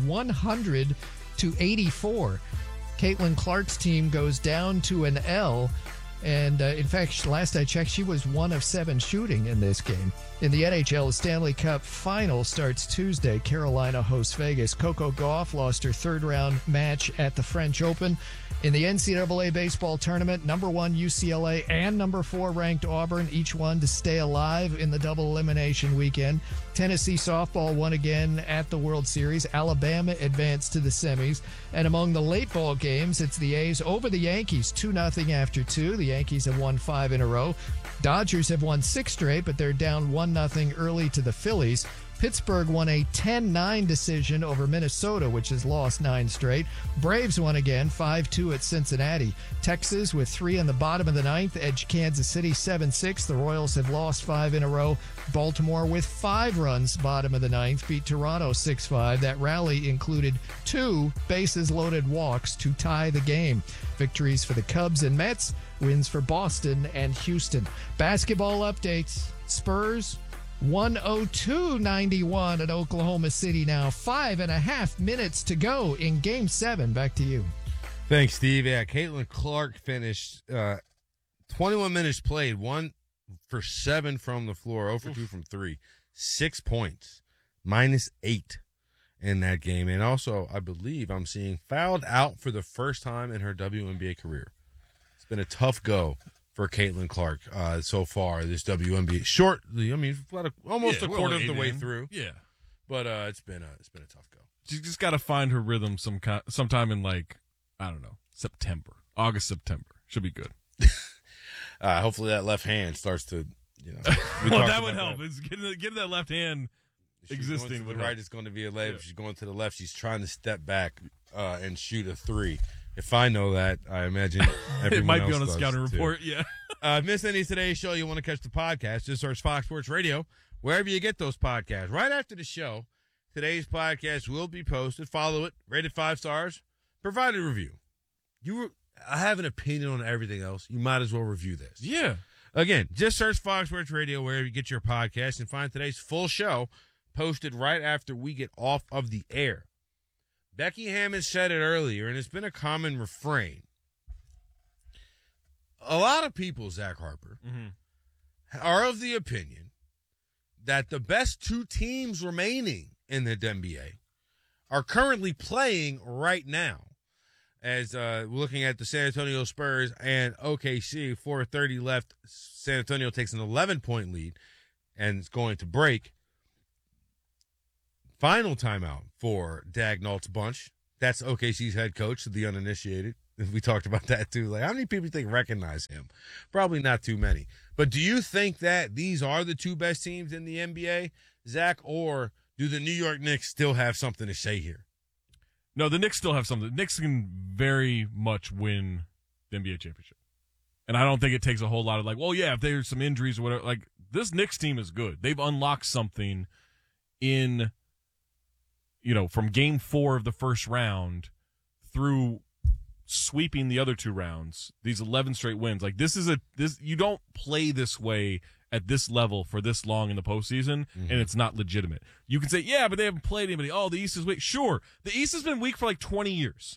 Speaker 9: 100-84. Caitlin Clark's team goes down to an L. And, in fact, last I checked, she was 1 of 7 shooting in this game. In the NHL, the Stanley Cup Final starts Tuesday. Carolina hosts Vegas. Coco Gauff lost her 3rd-round match at the French Open. In the NCAA baseball tournament, number 1 UCLA and number 4 ranked Auburn, each one to stay alive in the double elimination weekend. Tennessee softball won again at the World Series. Alabama advanced to the semis. And among the late ball games, it's the A's over the Yankees, 2-0 after 2. The Yankees have won 5 in a row. Dodgers have won 6 straight, but they're down 1-0 early to the Phillies. Pittsburgh won a 10-9 decision over Minnesota, which has lost 9 straight. Braves won again, 5-2 at Cincinnati. Texas, with 3 in the bottom of the 9th, edged Kansas City 7-6. The Royals have lost 5 in a row. Baltimore, with 5 runs, bottom of the 9th, beat Toronto 6-5. That rally included 2 bases-loaded walks to tie the game. Victories for the Cubs and Mets, wins for Boston and Houston. Basketball updates. Spurs 102-91 at Oklahoma City now. 5.5 minutes to go in Game 7. Back to you.
Speaker 3: Thanks, Steve. Yeah, Caitlin Clark finished 21 minutes played, 1 for 7 from the floor, 0 for 2 from 3. 6 points, -8 in that game. And also, I believe I'm seeing fouled out for the first time in her WNBA career. It's been a tough go for Caitlin Clark so far, this WNBA. Shortly, I mean, almost a quarter of the way through.
Speaker 2: Yeah.
Speaker 3: But it's been a tough go.
Speaker 2: She's just got to find her rhythm sometime in, like, I don't know, August, September. Should be good.
Speaker 3: Hopefully that left hand starts to,
Speaker 2: well, that would help. It's getting that left hand existing.
Speaker 3: With the right, it's going to be a layup. Yeah. She's going to the left. She's trying to step back and shoot a 3. If I know that, I imagine everyone
Speaker 2: it might
Speaker 3: else
Speaker 2: be on a
Speaker 3: does
Speaker 2: scouting
Speaker 3: too.
Speaker 2: report. Yeah.
Speaker 3: Miss any of today's show, you want to catch the podcast, just search Fox Sports Radio wherever you get those podcasts. Right after the show, today's podcast will be posted. Follow it, rated 5 stars, provide a review. I have an opinion on everything else. You might as well review this.
Speaker 2: Yeah.
Speaker 3: Again, just search Fox Sports Radio wherever you get your podcast and find today's full show posted right after we get off of the air. Becky Hammon said it earlier, and it's been a common refrain. A lot of people, Zach Harper, are of the opinion that the best 2 teams remaining in the NBA are currently playing right now. As we're looking at the San Antonio Spurs and OKC, 4:30 left. San Antonio takes an 11-point lead and it's going to break. Final timeout for Dagnall's bunch. That's OKC's head coach, the uninitiated. We talked about that too. Like, how many people do you think recognize him? Probably not too many. But do you think that these are the two best teams in the NBA, Zach, or do the New York Knicks still have something to say here?
Speaker 2: No, the Knicks still have something. The Knicks can very much win the NBA championship. And I don't think it takes a whole lot of like, well, yeah, if there's some injuries or whatever. Like, this Knicks team is good. They've unlocked something in, from game 4 of the first round through sweeping the other 2 rounds, these 11 straight wins. Like, you don't play this way at this level for this long in the postseason, and it's not legitimate. You can say, yeah, but they haven't played anybody. Oh, the East is weak. Sure, the East has been weak for like 20 years,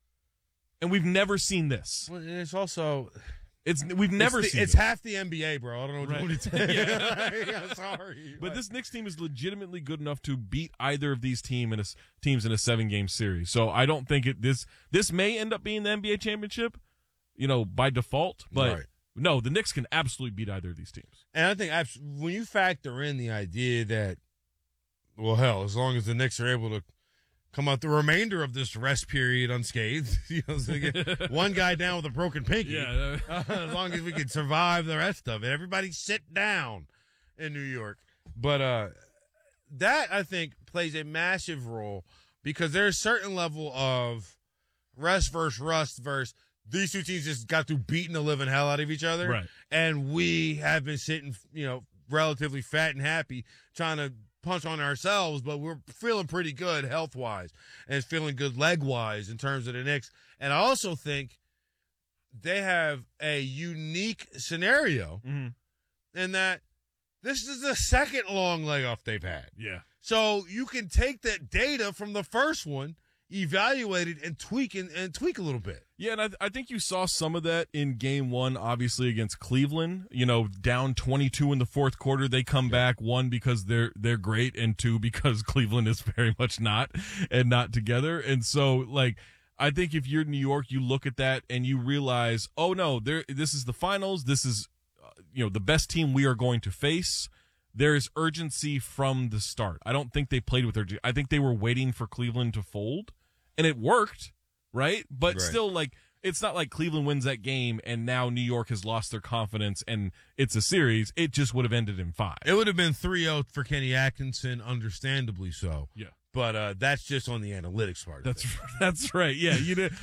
Speaker 2: and we've never seen this.
Speaker 3: Well, it's also...
Speaker 2: We've never seen
Speaker 3: It's half the NBA, bro. I don't know what to tell you.
Speaker 2: Yeah.
Speaker 3: Sorry.
Speaker 2: But this Knicks team is legitimately good enough to beat either of these teams in a 7-game series. So I don't think this may end up being the NBA championship, by default, but... Right. No, the Knicks can absolutely beat either of these teams.
Speaker 3: And I think when you factor in the idea that, well, hell, as long as the Knicks are able to come out the remainder of this rest period unscathed, so get one guy down with a broken pinky, as long as we can survive the rest of it. Everybody sit down in New York. But that, I think, plays a massive role because there's a certain level of rest versus rust versus these two teams just got through beating the living hell out of each other.
Speaker 2: Right.
Speaker 3: And we have been sitting, relatively fat and happy trying to punch on ourselves, but we're feeling pretty good health-wise and feeling good leg-wise in terms of the Knicks. And I also think they have a unique scenario in that this is the second long layoff they've had.
Speaker 2: Yeah.
Speaker 3: So you can take that data from the first one, evaluate it, and tweak a little bit.
Speaker 2: Yeah, and I think you saw some of that in game 1, obviously, against Cleveland. Down 22 in the fourth quarter, they come back, 1, because they're great, and 2, because Cleveland is very much not together. And so, I think if you're New York, you look at that and you realize, oh no, this is the finals. This is, the best team we are going to face. There is urgency from the start. I don't think they played with urgency. I think they were waiting for Cleveland to fold, and it worked, right? But still, it's not like Cleveland wins that game and now New York has lost their confidence and it's a series. It just would have ended in 5.
Speaker 3: It would have been 3-0 for Kenny Atkinson, understandably so.
Speaker 2: Yeah.
Speaker 3: But that's just on the analytics part.
Speaker 2: That's right. Yeah,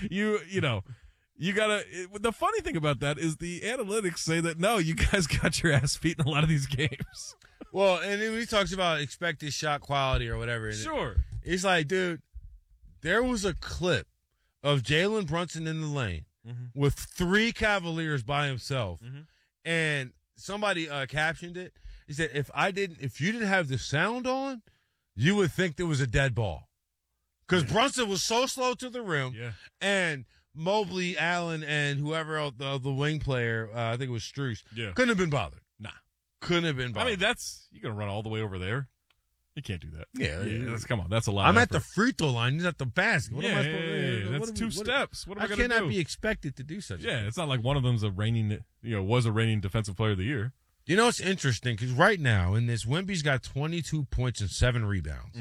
Speaker 2: you gotta. The funny thing about that is the analytics say that no, you guys got your ass beat in a lot of these games.
Speaker 3: Well, and then he talks about expected shot quality or whatever.
Speaker 2: Sure.
Speaker 3: It's like, dude, there was a clip of Jalen Brunson in the lane with 3 Cavaliers by himself, and somebody captioned it. He said, if you didn't have the sound on, you would think there was a dead ball. Because Brunson was so slow to the rim, and Mobley, Allen, and whoever else, the wing player, I think it was Strus, couldn't have been bothered.
Speaker 2: Nah.
Speaker 3: Couldn't have been bothered.
Speaker 2: I mean, you're going to run all the way over there. You can't do that.
Speaker 3: Yeah.
Speaker 2: Come on. That's a lot
Speaker 3: I'm
Speaker 2: of
Speaker 3: at the free throw line. He's at the basket. What am I supposed to do?
Speaker 2: That's 2 steps. What am I going to do?
Speaker 3: I cannot be expected to do such a thing.
Speaker 2: It's not like one of them's was a reigning defensive player of the year.
Speaker 3: You know, it's interesting because right now in this, Wemby's got 22 points and 7 rebounds.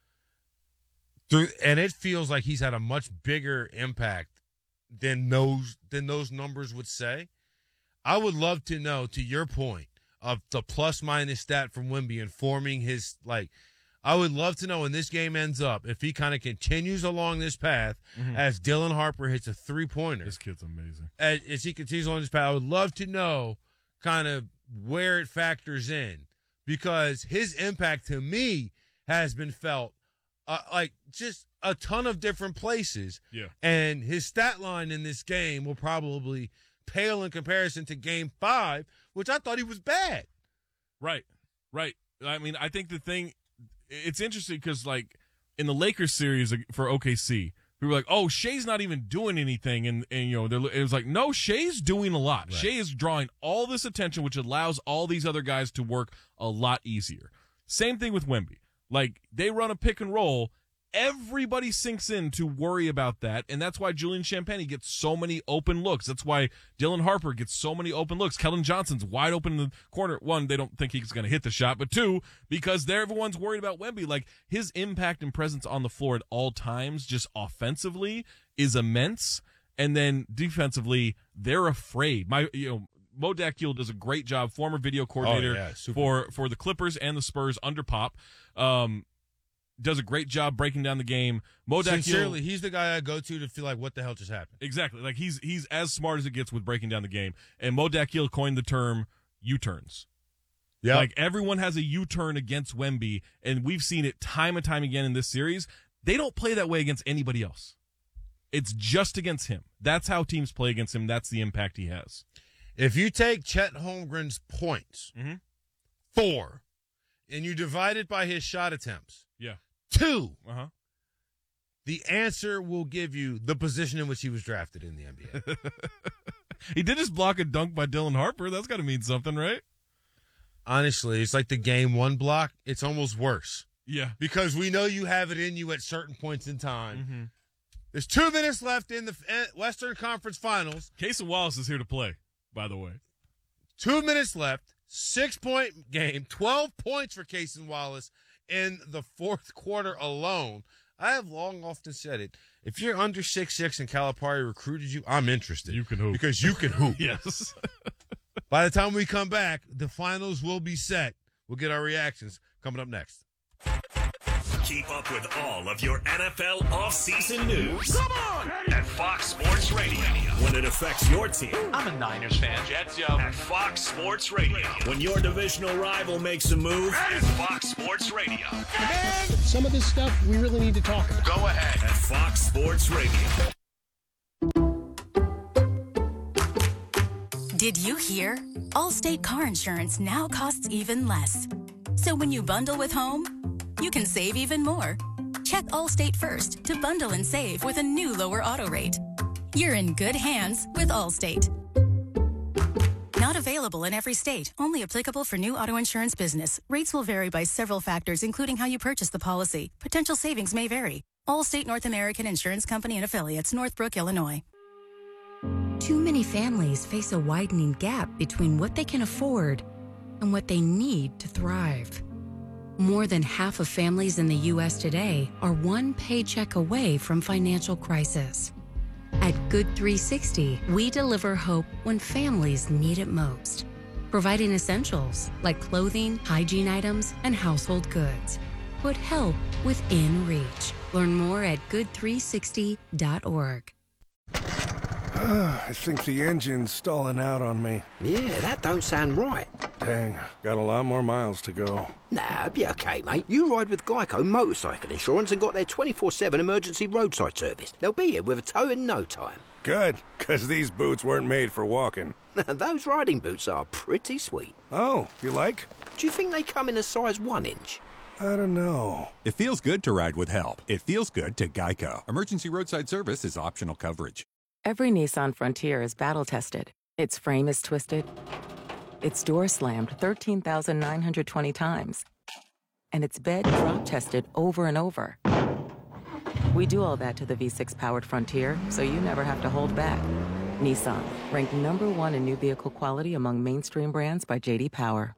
Speaker 3: And it feels like he's had a much bigger impact than those numbers would say. I would love to know, to your point, of the plus-minus stat from Wemby informing his, I would love to know when this game ends up, if he kind of continues along this path as Dylan Harper hits a 3-pointer.
Speaker 2: This kid's amazing.
Speaker 3: As he continues along this path, I would love to know kind of where it factors in because his impact to me has been felt just a ton of different places.
Speaker 2: Yeah.
Speaker 3: And his stat line in this game will probably pale in comparison to game 5, which I thought he was bad.
Speaker 2: Right. I mean, I think it's interesting because, in the Lakers series for OKC, we were like, oh, Shea's not even doing anything. And it was like, no, Shea's doing a lot. Right. Shea is drawing all this attention, which allows all these other guys to work a lot easier. Same thing with Wemby. They run a pick and roll. Everybody sinks in to worry about that, and that's why Julian Champagnie gets so many open looks. That's why Dylan Harper gets so many open looks. Keldon Johnson's wide open in the corner. One, they don't think he's going to hit the shot, but two, because everyone's worried about Wemby. Like, his impact and presence on the floor at all times, just offensively, is immense, and then defensively, they're afraid. Mo Dakhil does a great job, former video coordinator for the Clippers and the Spurs under Pop. Does a great job breaking down the game. Mo Dakhil,
Speaker 3: sincerely, he's the guy I go to feel like, what the hell just happened?
Speaker 2: Exactly. Like, he's as smart as it gets with breaking down the game. And Mo Dakhil coined the term U-turns.
Speaker 3: Yeah.
Speaker 2: Like, everyone has a U-turn against Wemby, and we've seen it time and time again in this series. They don't play that way against anybody else. It's just against him. That's how teams play against him. That's the impact he has.
Speaker 3: If you take Chet Holmgren's points, 4, and you divide it by his shot attempts, 2, the answer will give you the position in which he was drafted in the NBA.
Speaker 2: He did just block a dunk by Dylan Harper. That's got to mean something, right?
Speaker 3: Honestly, it's like the game 1 block. It's almost worse.
Speaker 2: Yeah.
Speaker 3: Because we know you have it in you at certain points in time. There's 2 minutes left in the Western Conference Finals.
Speaker 2: Cason Wallace is here to play, by the way.
Speaker 3: 2 minutes left, 6-point game, 12 points for Cason Wallace in the fourth quarter alone. I have long often said it. If you're under 6'6" and Calipari recruited you, I'm interested.
Speaker 2: You can hoop.
Speaker 3: Because you can hoop.
Speaker 2: Yes.
Speaker 3: By the time we come back, the finals will be set. We'll get our reactions coming up next.
Speaker 5: Keep up with all of your NFL offseason news. Come on! At Fox Sports Radio. When it affects your team.
Speaker 10: I'm a Niners fan. Jets, yo.
Speaker 5: At Fox Sports Radio. When your divisional rival makes a move. At Fox Sports Radio.
Speaker 10: Man, some of this stuff we really need to talk about.
Speaker 5: Go ahead. At Fox Sports Radio.
Speaker 12: Did you hear? Allstate car insurance now costs even less. So when you bundle with home, you can save even more. Check Allstate first to bundle and save with a new lower auto rate. You're in good hands with Allstate. Not available in every state. Only applicable for new auto insurance business. Rates will vary by several factors, including how you purchase the policy. Potential savings may vary. Allstate North American Insurance Company and Affiliates, Northbrook, Illinois. Too many families face a widening gap between what they can afford and what they need to thrive. More than half of families in the U.S. today are one paycheck away from financial crisis. At Good 360, we deliver hope when families need it most, providing essentials like clothing, hygiene items, and household goods. Put help within reach. Learn more at good360.org.
Speaker 13: I think the engine's stalling out on me.
Speaker 16: Yeah, that don't sound right.
Speaker 13: Dang, got a lot more miles to go.
Speaker 16: Nah, be okay, mate. You ride with Geico Motorcycle Insurance and got their 24/7 emergency roadside service. They'll be here with a tow in no time.
Speaker 13: Good, because these boots weren't made for walking.
Speaker 16: Those riding boots are pretty sweet.
Speaker 13: Oh, you like?
Speaker 16: Do you think they come in a size 1 inch?
Speaker 13: I don't know.
Speaker 17: It feels good to ride with help. It feels good to Geico. Emergency roadside service is optional coverage.
Speaker 18: Every Nissan Frontier is battle-tested. Its frame is twisted. Its door slammed 13,920 times. And its bed drop-tested over and over. We do all that to the V6-powered Frontier, so you never have to hold back. Nissan, ranked #1 in new vehicle quality among mainstream brands by J.D. Power.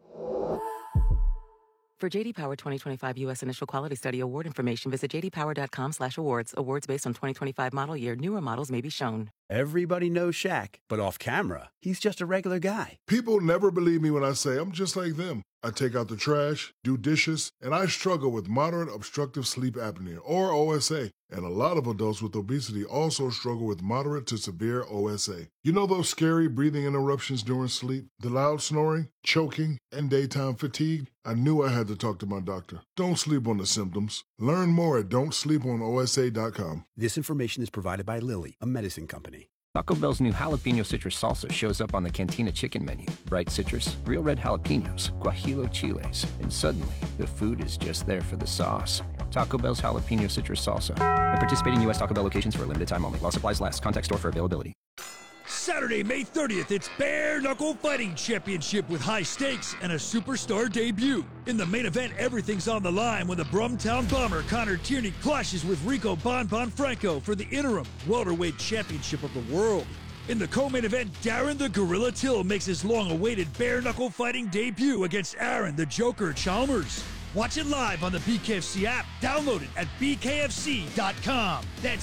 Speaker 18: For J.D. Power 2025 U.S. Initial Quality Study award information, visit jdpower.com/awards. Awards based on 2025 model year. Newer models may be shown.
Speaker 19: Everybody knows Shaq, but off camera, he's just a regular guy.
Speaker 20: People never believe me when I say I'm just like them. I take out the trash, do dishes, and I struggle with moderate obstructive sleep apnea, or OSA. And a lot of adults with obesity also struggle with moderate to severe OSA. You know those scary breathing interruptions during sleep? The loud snoring, choking, and daytime fatigue? I knew I had to talk to my doctor. Don't sleep on the symptoms. Learn more at don'tsleeponosa.com.
Speaker 19: This information is provided by Lilly, a medicine company.
Speaker 24: Taco Bell's new jalapeno citrus salsa shows up on the Cantina chicken menu. Bright citrus, real red jalapenos, guajillo chiles, and suddenly the food is just there for the sauce. Taco Bell's jalapeno citrus salsa. At participating U.S. Taco Bell locations for a limited time only. While supplies last. Contact store for availability.
Speaker 6: Saturday, May 30th, it's Bare Knuckle Fighting Championship with high stakes and a superstar debut. In the main event, everything's on the line when the Brumtown Bomber Connor Tierney clashes with Rico Bon Franco for the interim welterweight championship of the world. In the co-main event, Darren the Gorilla Till makes his long-awaited bare knuckle fighting debut against Aaron the Joker Chalmers. Watch it live on the BKFC app. Download it at bkfc.com. That's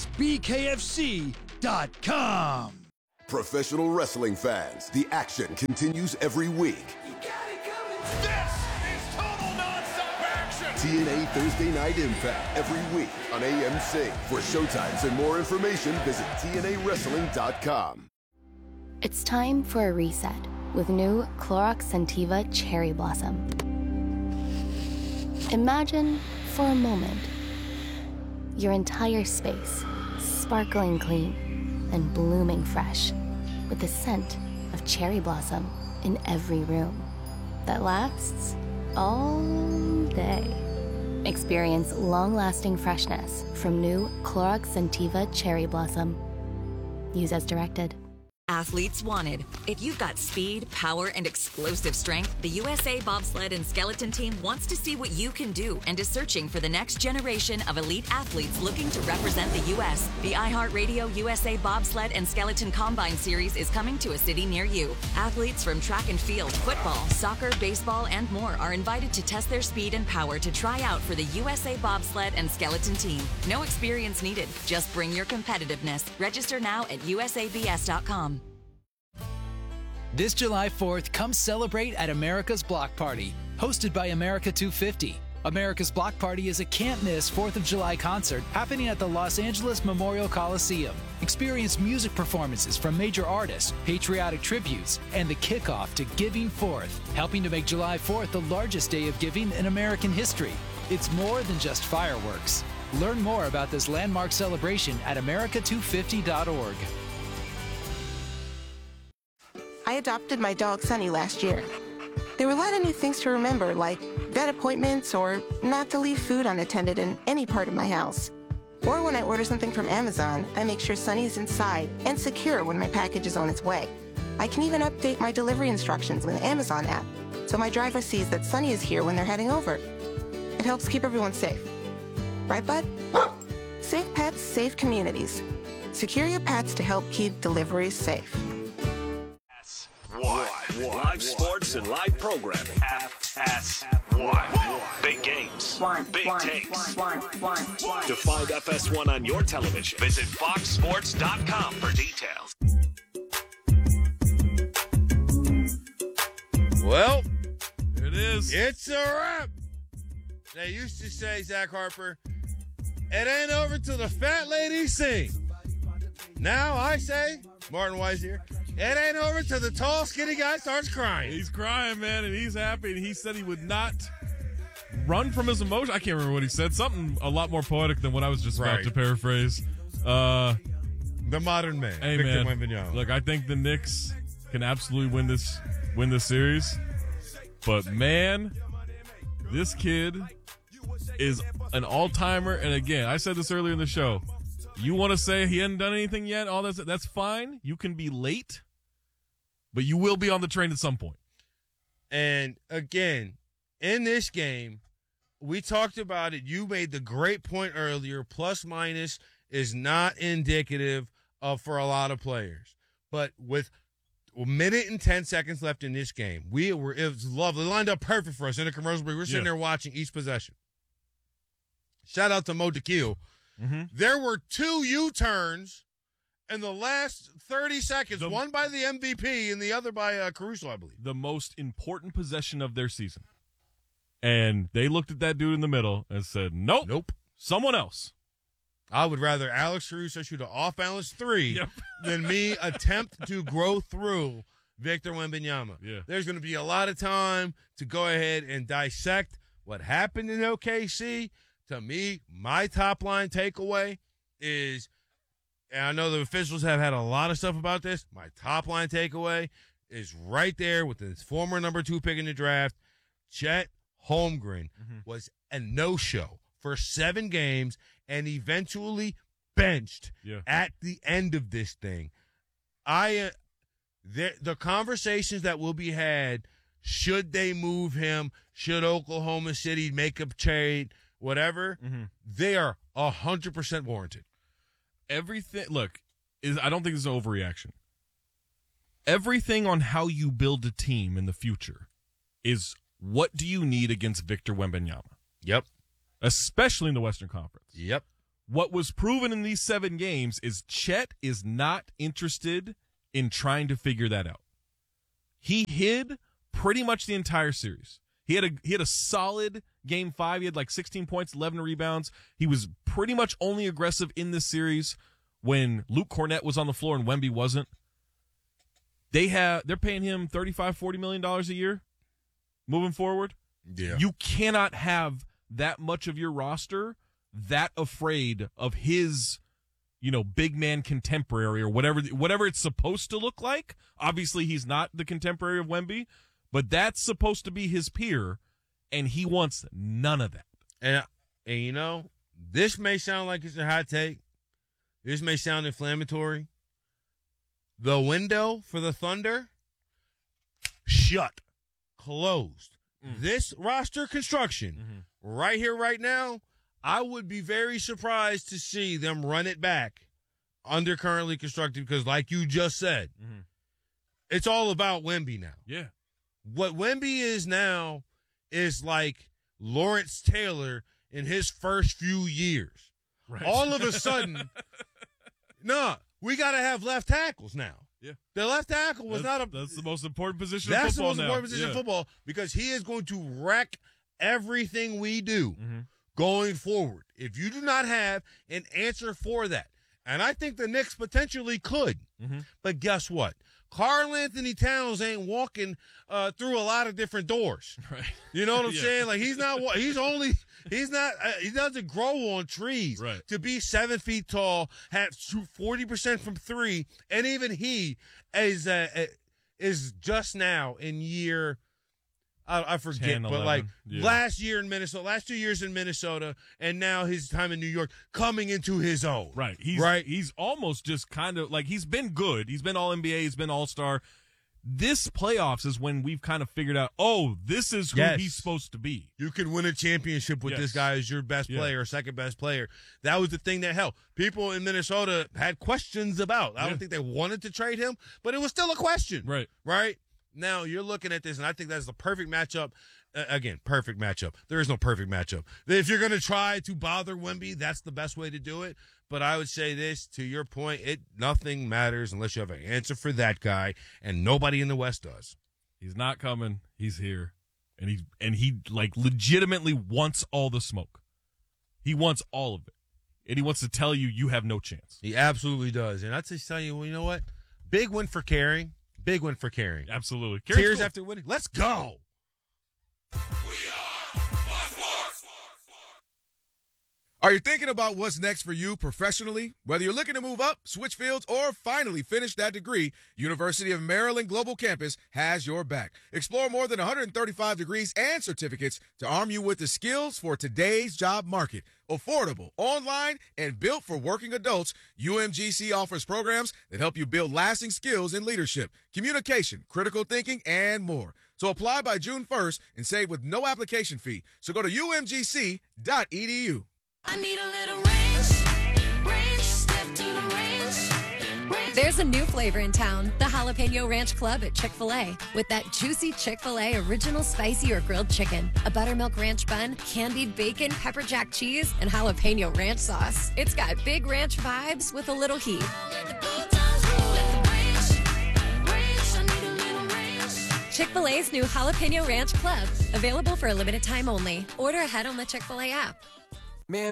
Speaker 6: bkfc.com.
Speaker 7: Professional wrestling fans, the action continues every week.
Speaker 8: This is total nonstop action.
Speaker 7: TNA Thursday Night Impact every week on AMC. For showtimes and more information, visit TNAWrestling.com.
Speaker 11: It's time for a reset with new Clorox Scentiva Cherry Blossom. Imagine for a moment your entire space sparkling clean and blooming fresh with the scent of cherry blossom in every room that lasts all day. Experience long-lasting freshness from new Clorox Scentiva Cherry Blossom. Use as directed.
Speaker 14: Athletes wanted. If you've got speed, power, and explosive strength, the USA Bobsled and Skeleton Team wants to see what you can do and is searching for the next generation of elite athletes looking to represent the U.S. The iHeartRadio USA Bobsled and Skeleton Combine Series is coming to a city near you. Athletes from track and field, football, soccer, baseball, and more are invited to test their speed and power to try out for the USA Bobsled and Skeleton Team. No experience needed. Just bring your competitiveness. Register now at usabs.com.
Speaker 15: This July 4th, come celebrate at America's Block Party, hosted by America 250. America's Block Party is a can't-miss 4th of July concert happening at the Los Angeles Memorial Coliseum. Experience music performances from major artists, patriotic tributes, and the kickoff to Giving Forth, helping to make July 4th the largest day of giving in American history. It's more than just fireworks. Learn more about this landmark celebration at america250.org.
Speaker 21: I adopted my dog Sunny last year. There were a lot of new things to remember, like vet appointments or not to leave food unattended in any part of my house. Or when I order something from Amazon, I make sure Sunny is inside and secure when my package is on its way. I can even update my delivery instructions with the Amazon app, so my driver sees that Sunny is here when they're heading over. It helps keep everyone safe. Right, bud? Safe pets, safe communities. Secure your pets to help keep deliveries safe.
Speaker 5: Live sports and live programming. FS1. Big games. Big takes. To find FS1 on your television, visit foxsports.com for details.
Speaker 3: Well,
Speaker 2: it is.
Speaker 3: It's a wrap. They used to say, Zach Harper, it ain't over till the fat ladies sing. Now I say, Martin Weiss here, it ain't over till the tall, skinny guy starts crying.
Speaker 2: He's crying, man, and he's happy. And he said he would not run from his emotion. I can't remember what he said. Something a lot more poetic than what I was just about to paraphrase.
Speaker 3: The modern man,
Speaker 2: hey,
Speaker 3: Victor
Speaker 2: man,
Speaker 3: Wembanyama.
Speaker 2: Look, I think the Knicks can absolutely win this series. But, man, this kid is an all-timer. And, again, I said this earlier in the show. You want to say he hadn't done anything yet? All that's fine. You can be late. But you will be on the train at some point.
Speaker 3: And, again, in this game, we talked about it. You made the great point earlier. Plus minus is not indicative of for a lot of players. But with a minute and 10 seconds left in this game, it was lovely. It lined up perfect for us in the commercial break. We're sitting there watching each possession. Shout out to Mo DeKeel.
Speaker 2: Mm-hmm.
Speaker 3: There were 2 U-turns in the last 30 seconds, one by the MVP and the other by Caruso, I believe.
Speaker 2: The most important possession of their season. And they looked at that dude in the middle and said, nope, someone else.
Speaker 3: I would rather Alex Caruso shoot an off-balance 3 than me attempt to grow through Victor Wembanyama.
Speaker 2: Yeah.
Speaker 3: There's going to be a lot of time to go ahead and dissect what happened in OKC. To me, my top-line takeaway is, and I know the officials have had a lot of stuff about this, my top-line takeaway is right there with his former number 2 pick in the draft. Chet Holmgren was a no-show for 7 games and eventually benched at the end of this thing. the conversations that will be had, should they move him, should Oklahoma City make a trade, whatever, they are 100% warranted.
Speaker 2: Everything, look, I don't think it's an overreaction. Everything on how you build a team in the future is what do you need against Victor Wembanyama?
Speaker 3: Yep.
Speaker 2: Especially in the Western Conference.
Speaker 3: Yep.
Speaker 2: What was proven in these 7 games is Chet is not interested in trying to figure that out. He hid pretty much the entire series. He had a solid game 5. He had like 16 points, 11 rebounds. He was pretty much only aggressive in this series when Luke Cornett was on the floor and Wemby wasn't. They're paying him $35-40 million a year moving forward.
Speaker 3: Yeah.
Speaker 2: You cannot have that much of your roster that afraid of his, big man contemporary or whatever it's supposed to look like. Obviously, he's not the contemporary of Wemby, but that's supposed to be his peer, and he wants none of that.
Speaker 3: And this may sound like it's a hot take. This may sound inflammatory. The window for the Thunder, shut, closed. This roster construction, right here, right now, I would be very surprised to see them run it back under currently constructed because, like you just said, it's all about Wemby now.
Speaker 2: Yeah.
Speaker 3: What Wemby is now is like Lawrence Taylor in his first few years.
Speaker 2: Right.
Speaker 3: All of a sudden, we got to have left tackles now.
Speaker 2: Yeah.
Speaker 3: The left tackle was
Speaker 2: that's the most important position
Speaker 3: in football.
Speaker 2: That's
Speaker 3: the most important position in football because he is going to wreck everything we do going forward. If you do not have an answer for that, and I think the Knicks potentially could, but guess what? Karl Anthony Towns ain't walking through a lot of different doors.
Speaker 2: Right.
Speaker 3: You know what I'm saying? Like he doesn't grow on trees.
Speaker 2: Right.
Speaker 3: To be 7 feet tall, have shoot 40% from 3, and even he is just now in year, I forget,
Speaker 2: 10,
Speaker 3: but
Speaker 2: 11.
Speaker 3: like
Speaker 2: Yeah.
Speaker 3: last 2 years in Minnesota, and now his time in New York coming into his own.
Speaker 2: Right. He's almost just kind of like he's been good. He's been all NBA. He's been all-star. This playoffs is when we've kind of figured out, this is who he's supposed to be.
Speaker 3: You can win a championship with this guy as your best player or second best player. That was the thing that held. People in Minnesota had questions about. I don't think they wanted to trade him, but it was still a question.
Speaker 2: Right.
Speaker 3: Right? Now you're looking at this, and I think that's the perfect matchup. Again, perfect matchup. There is no perfect matchup. If you're going to try to bother Wemby, that's the best way to do it. But I would say this, to your point, nothing matters unless you have an answer for that guy, and nobody in the West does.
Speaker 2: He's not coming. He's here. And he like legitimately wants all the smoke. He wants all of it. And he wants to tell you have no chance.
Speaker 3: He absolutely does. And I'd just tell you, well, you know what? Big win for Caring. Big win for Caring.
Speaker 2: Absolutely.
Speaker 3: Tears after winning. Let's go.
Speaker 1: Are you thinking about what's next for you professionally? Whether you're looking to move up, switch fields, or finally finish that degree, University of Maryland Global Campus has your back. Explore more than 135 degrees and certificates to arm you with the skills for today's job market. Affordable, online, and built for working adults, UMGC offers programs that help you build lasting skills in leadership, communication, critical thinking, and more. So apply by June 1st and save with no application fee. So go to umgc.edu.
Speaker 12: I need a little ranch, step to the ranch. There's a new flavor in town, the Jalapeno Ranch Club at Chick-fil-A. With that juicy Chick-fil-A original spicy or grilled chicken, a buttermilk ranch bun, candied bacon, pepper jack cheese, and jalapeno ranch sauce. It's got big ranch vibes with a little heat. Chick-fil-A's new Jalapeno Ranch Club, available for a limited time only. Order ahead on the Chick-fil-A app.
Speaker 4: Man.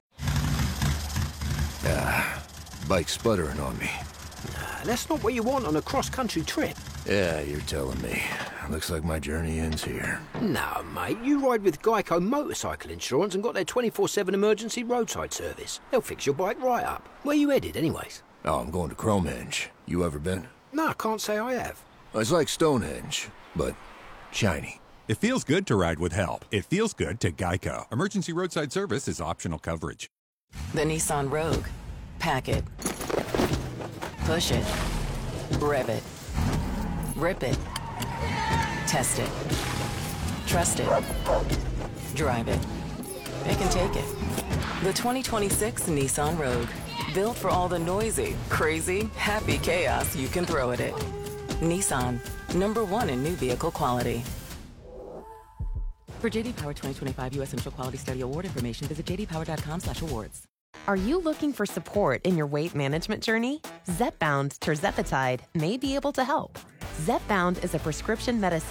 Speaker 4: Bike's sputtering on me.
Speaker 10: That's not what you want on a cross-country trip.
Speaker 4: Yeah, you're telling me. Looks like my journey ends here.
Speaker 10: No, mate. You ride with Geico Motorcycle Insurance and got their 24/7 emergency roadside service. They'll fix your bike right up. Where you headed, anyways?
Speaker 4: Oh, I'm going to Cromenge. You ever been?
Speaker 10: No, I can't say I have.
Speaker 4: It's like Stonehenge, but shiny.
Speaker 17: It feels good to ride with help. It feels good to Geico. Emergency roadside service is optional coverage.
Speaker 18: The Nissan Rogue. Pack it. Push it. Rev it. Rip it. Test it. Trust it. Drive it. It can take it. The 2026 Nissan Rogue. Built for all the noisy, crazy, happy chaos you can throw at it. Nissan. #1 in new vehicle quality. For JD Power 2025 U.S. Central Quality Study Award information, visit jdpower.com/awards.
Speaker 9: Are you looking for support in your weight management journey? Zepbound tirzepatide may be able to help. Zepbound is a prescription medicine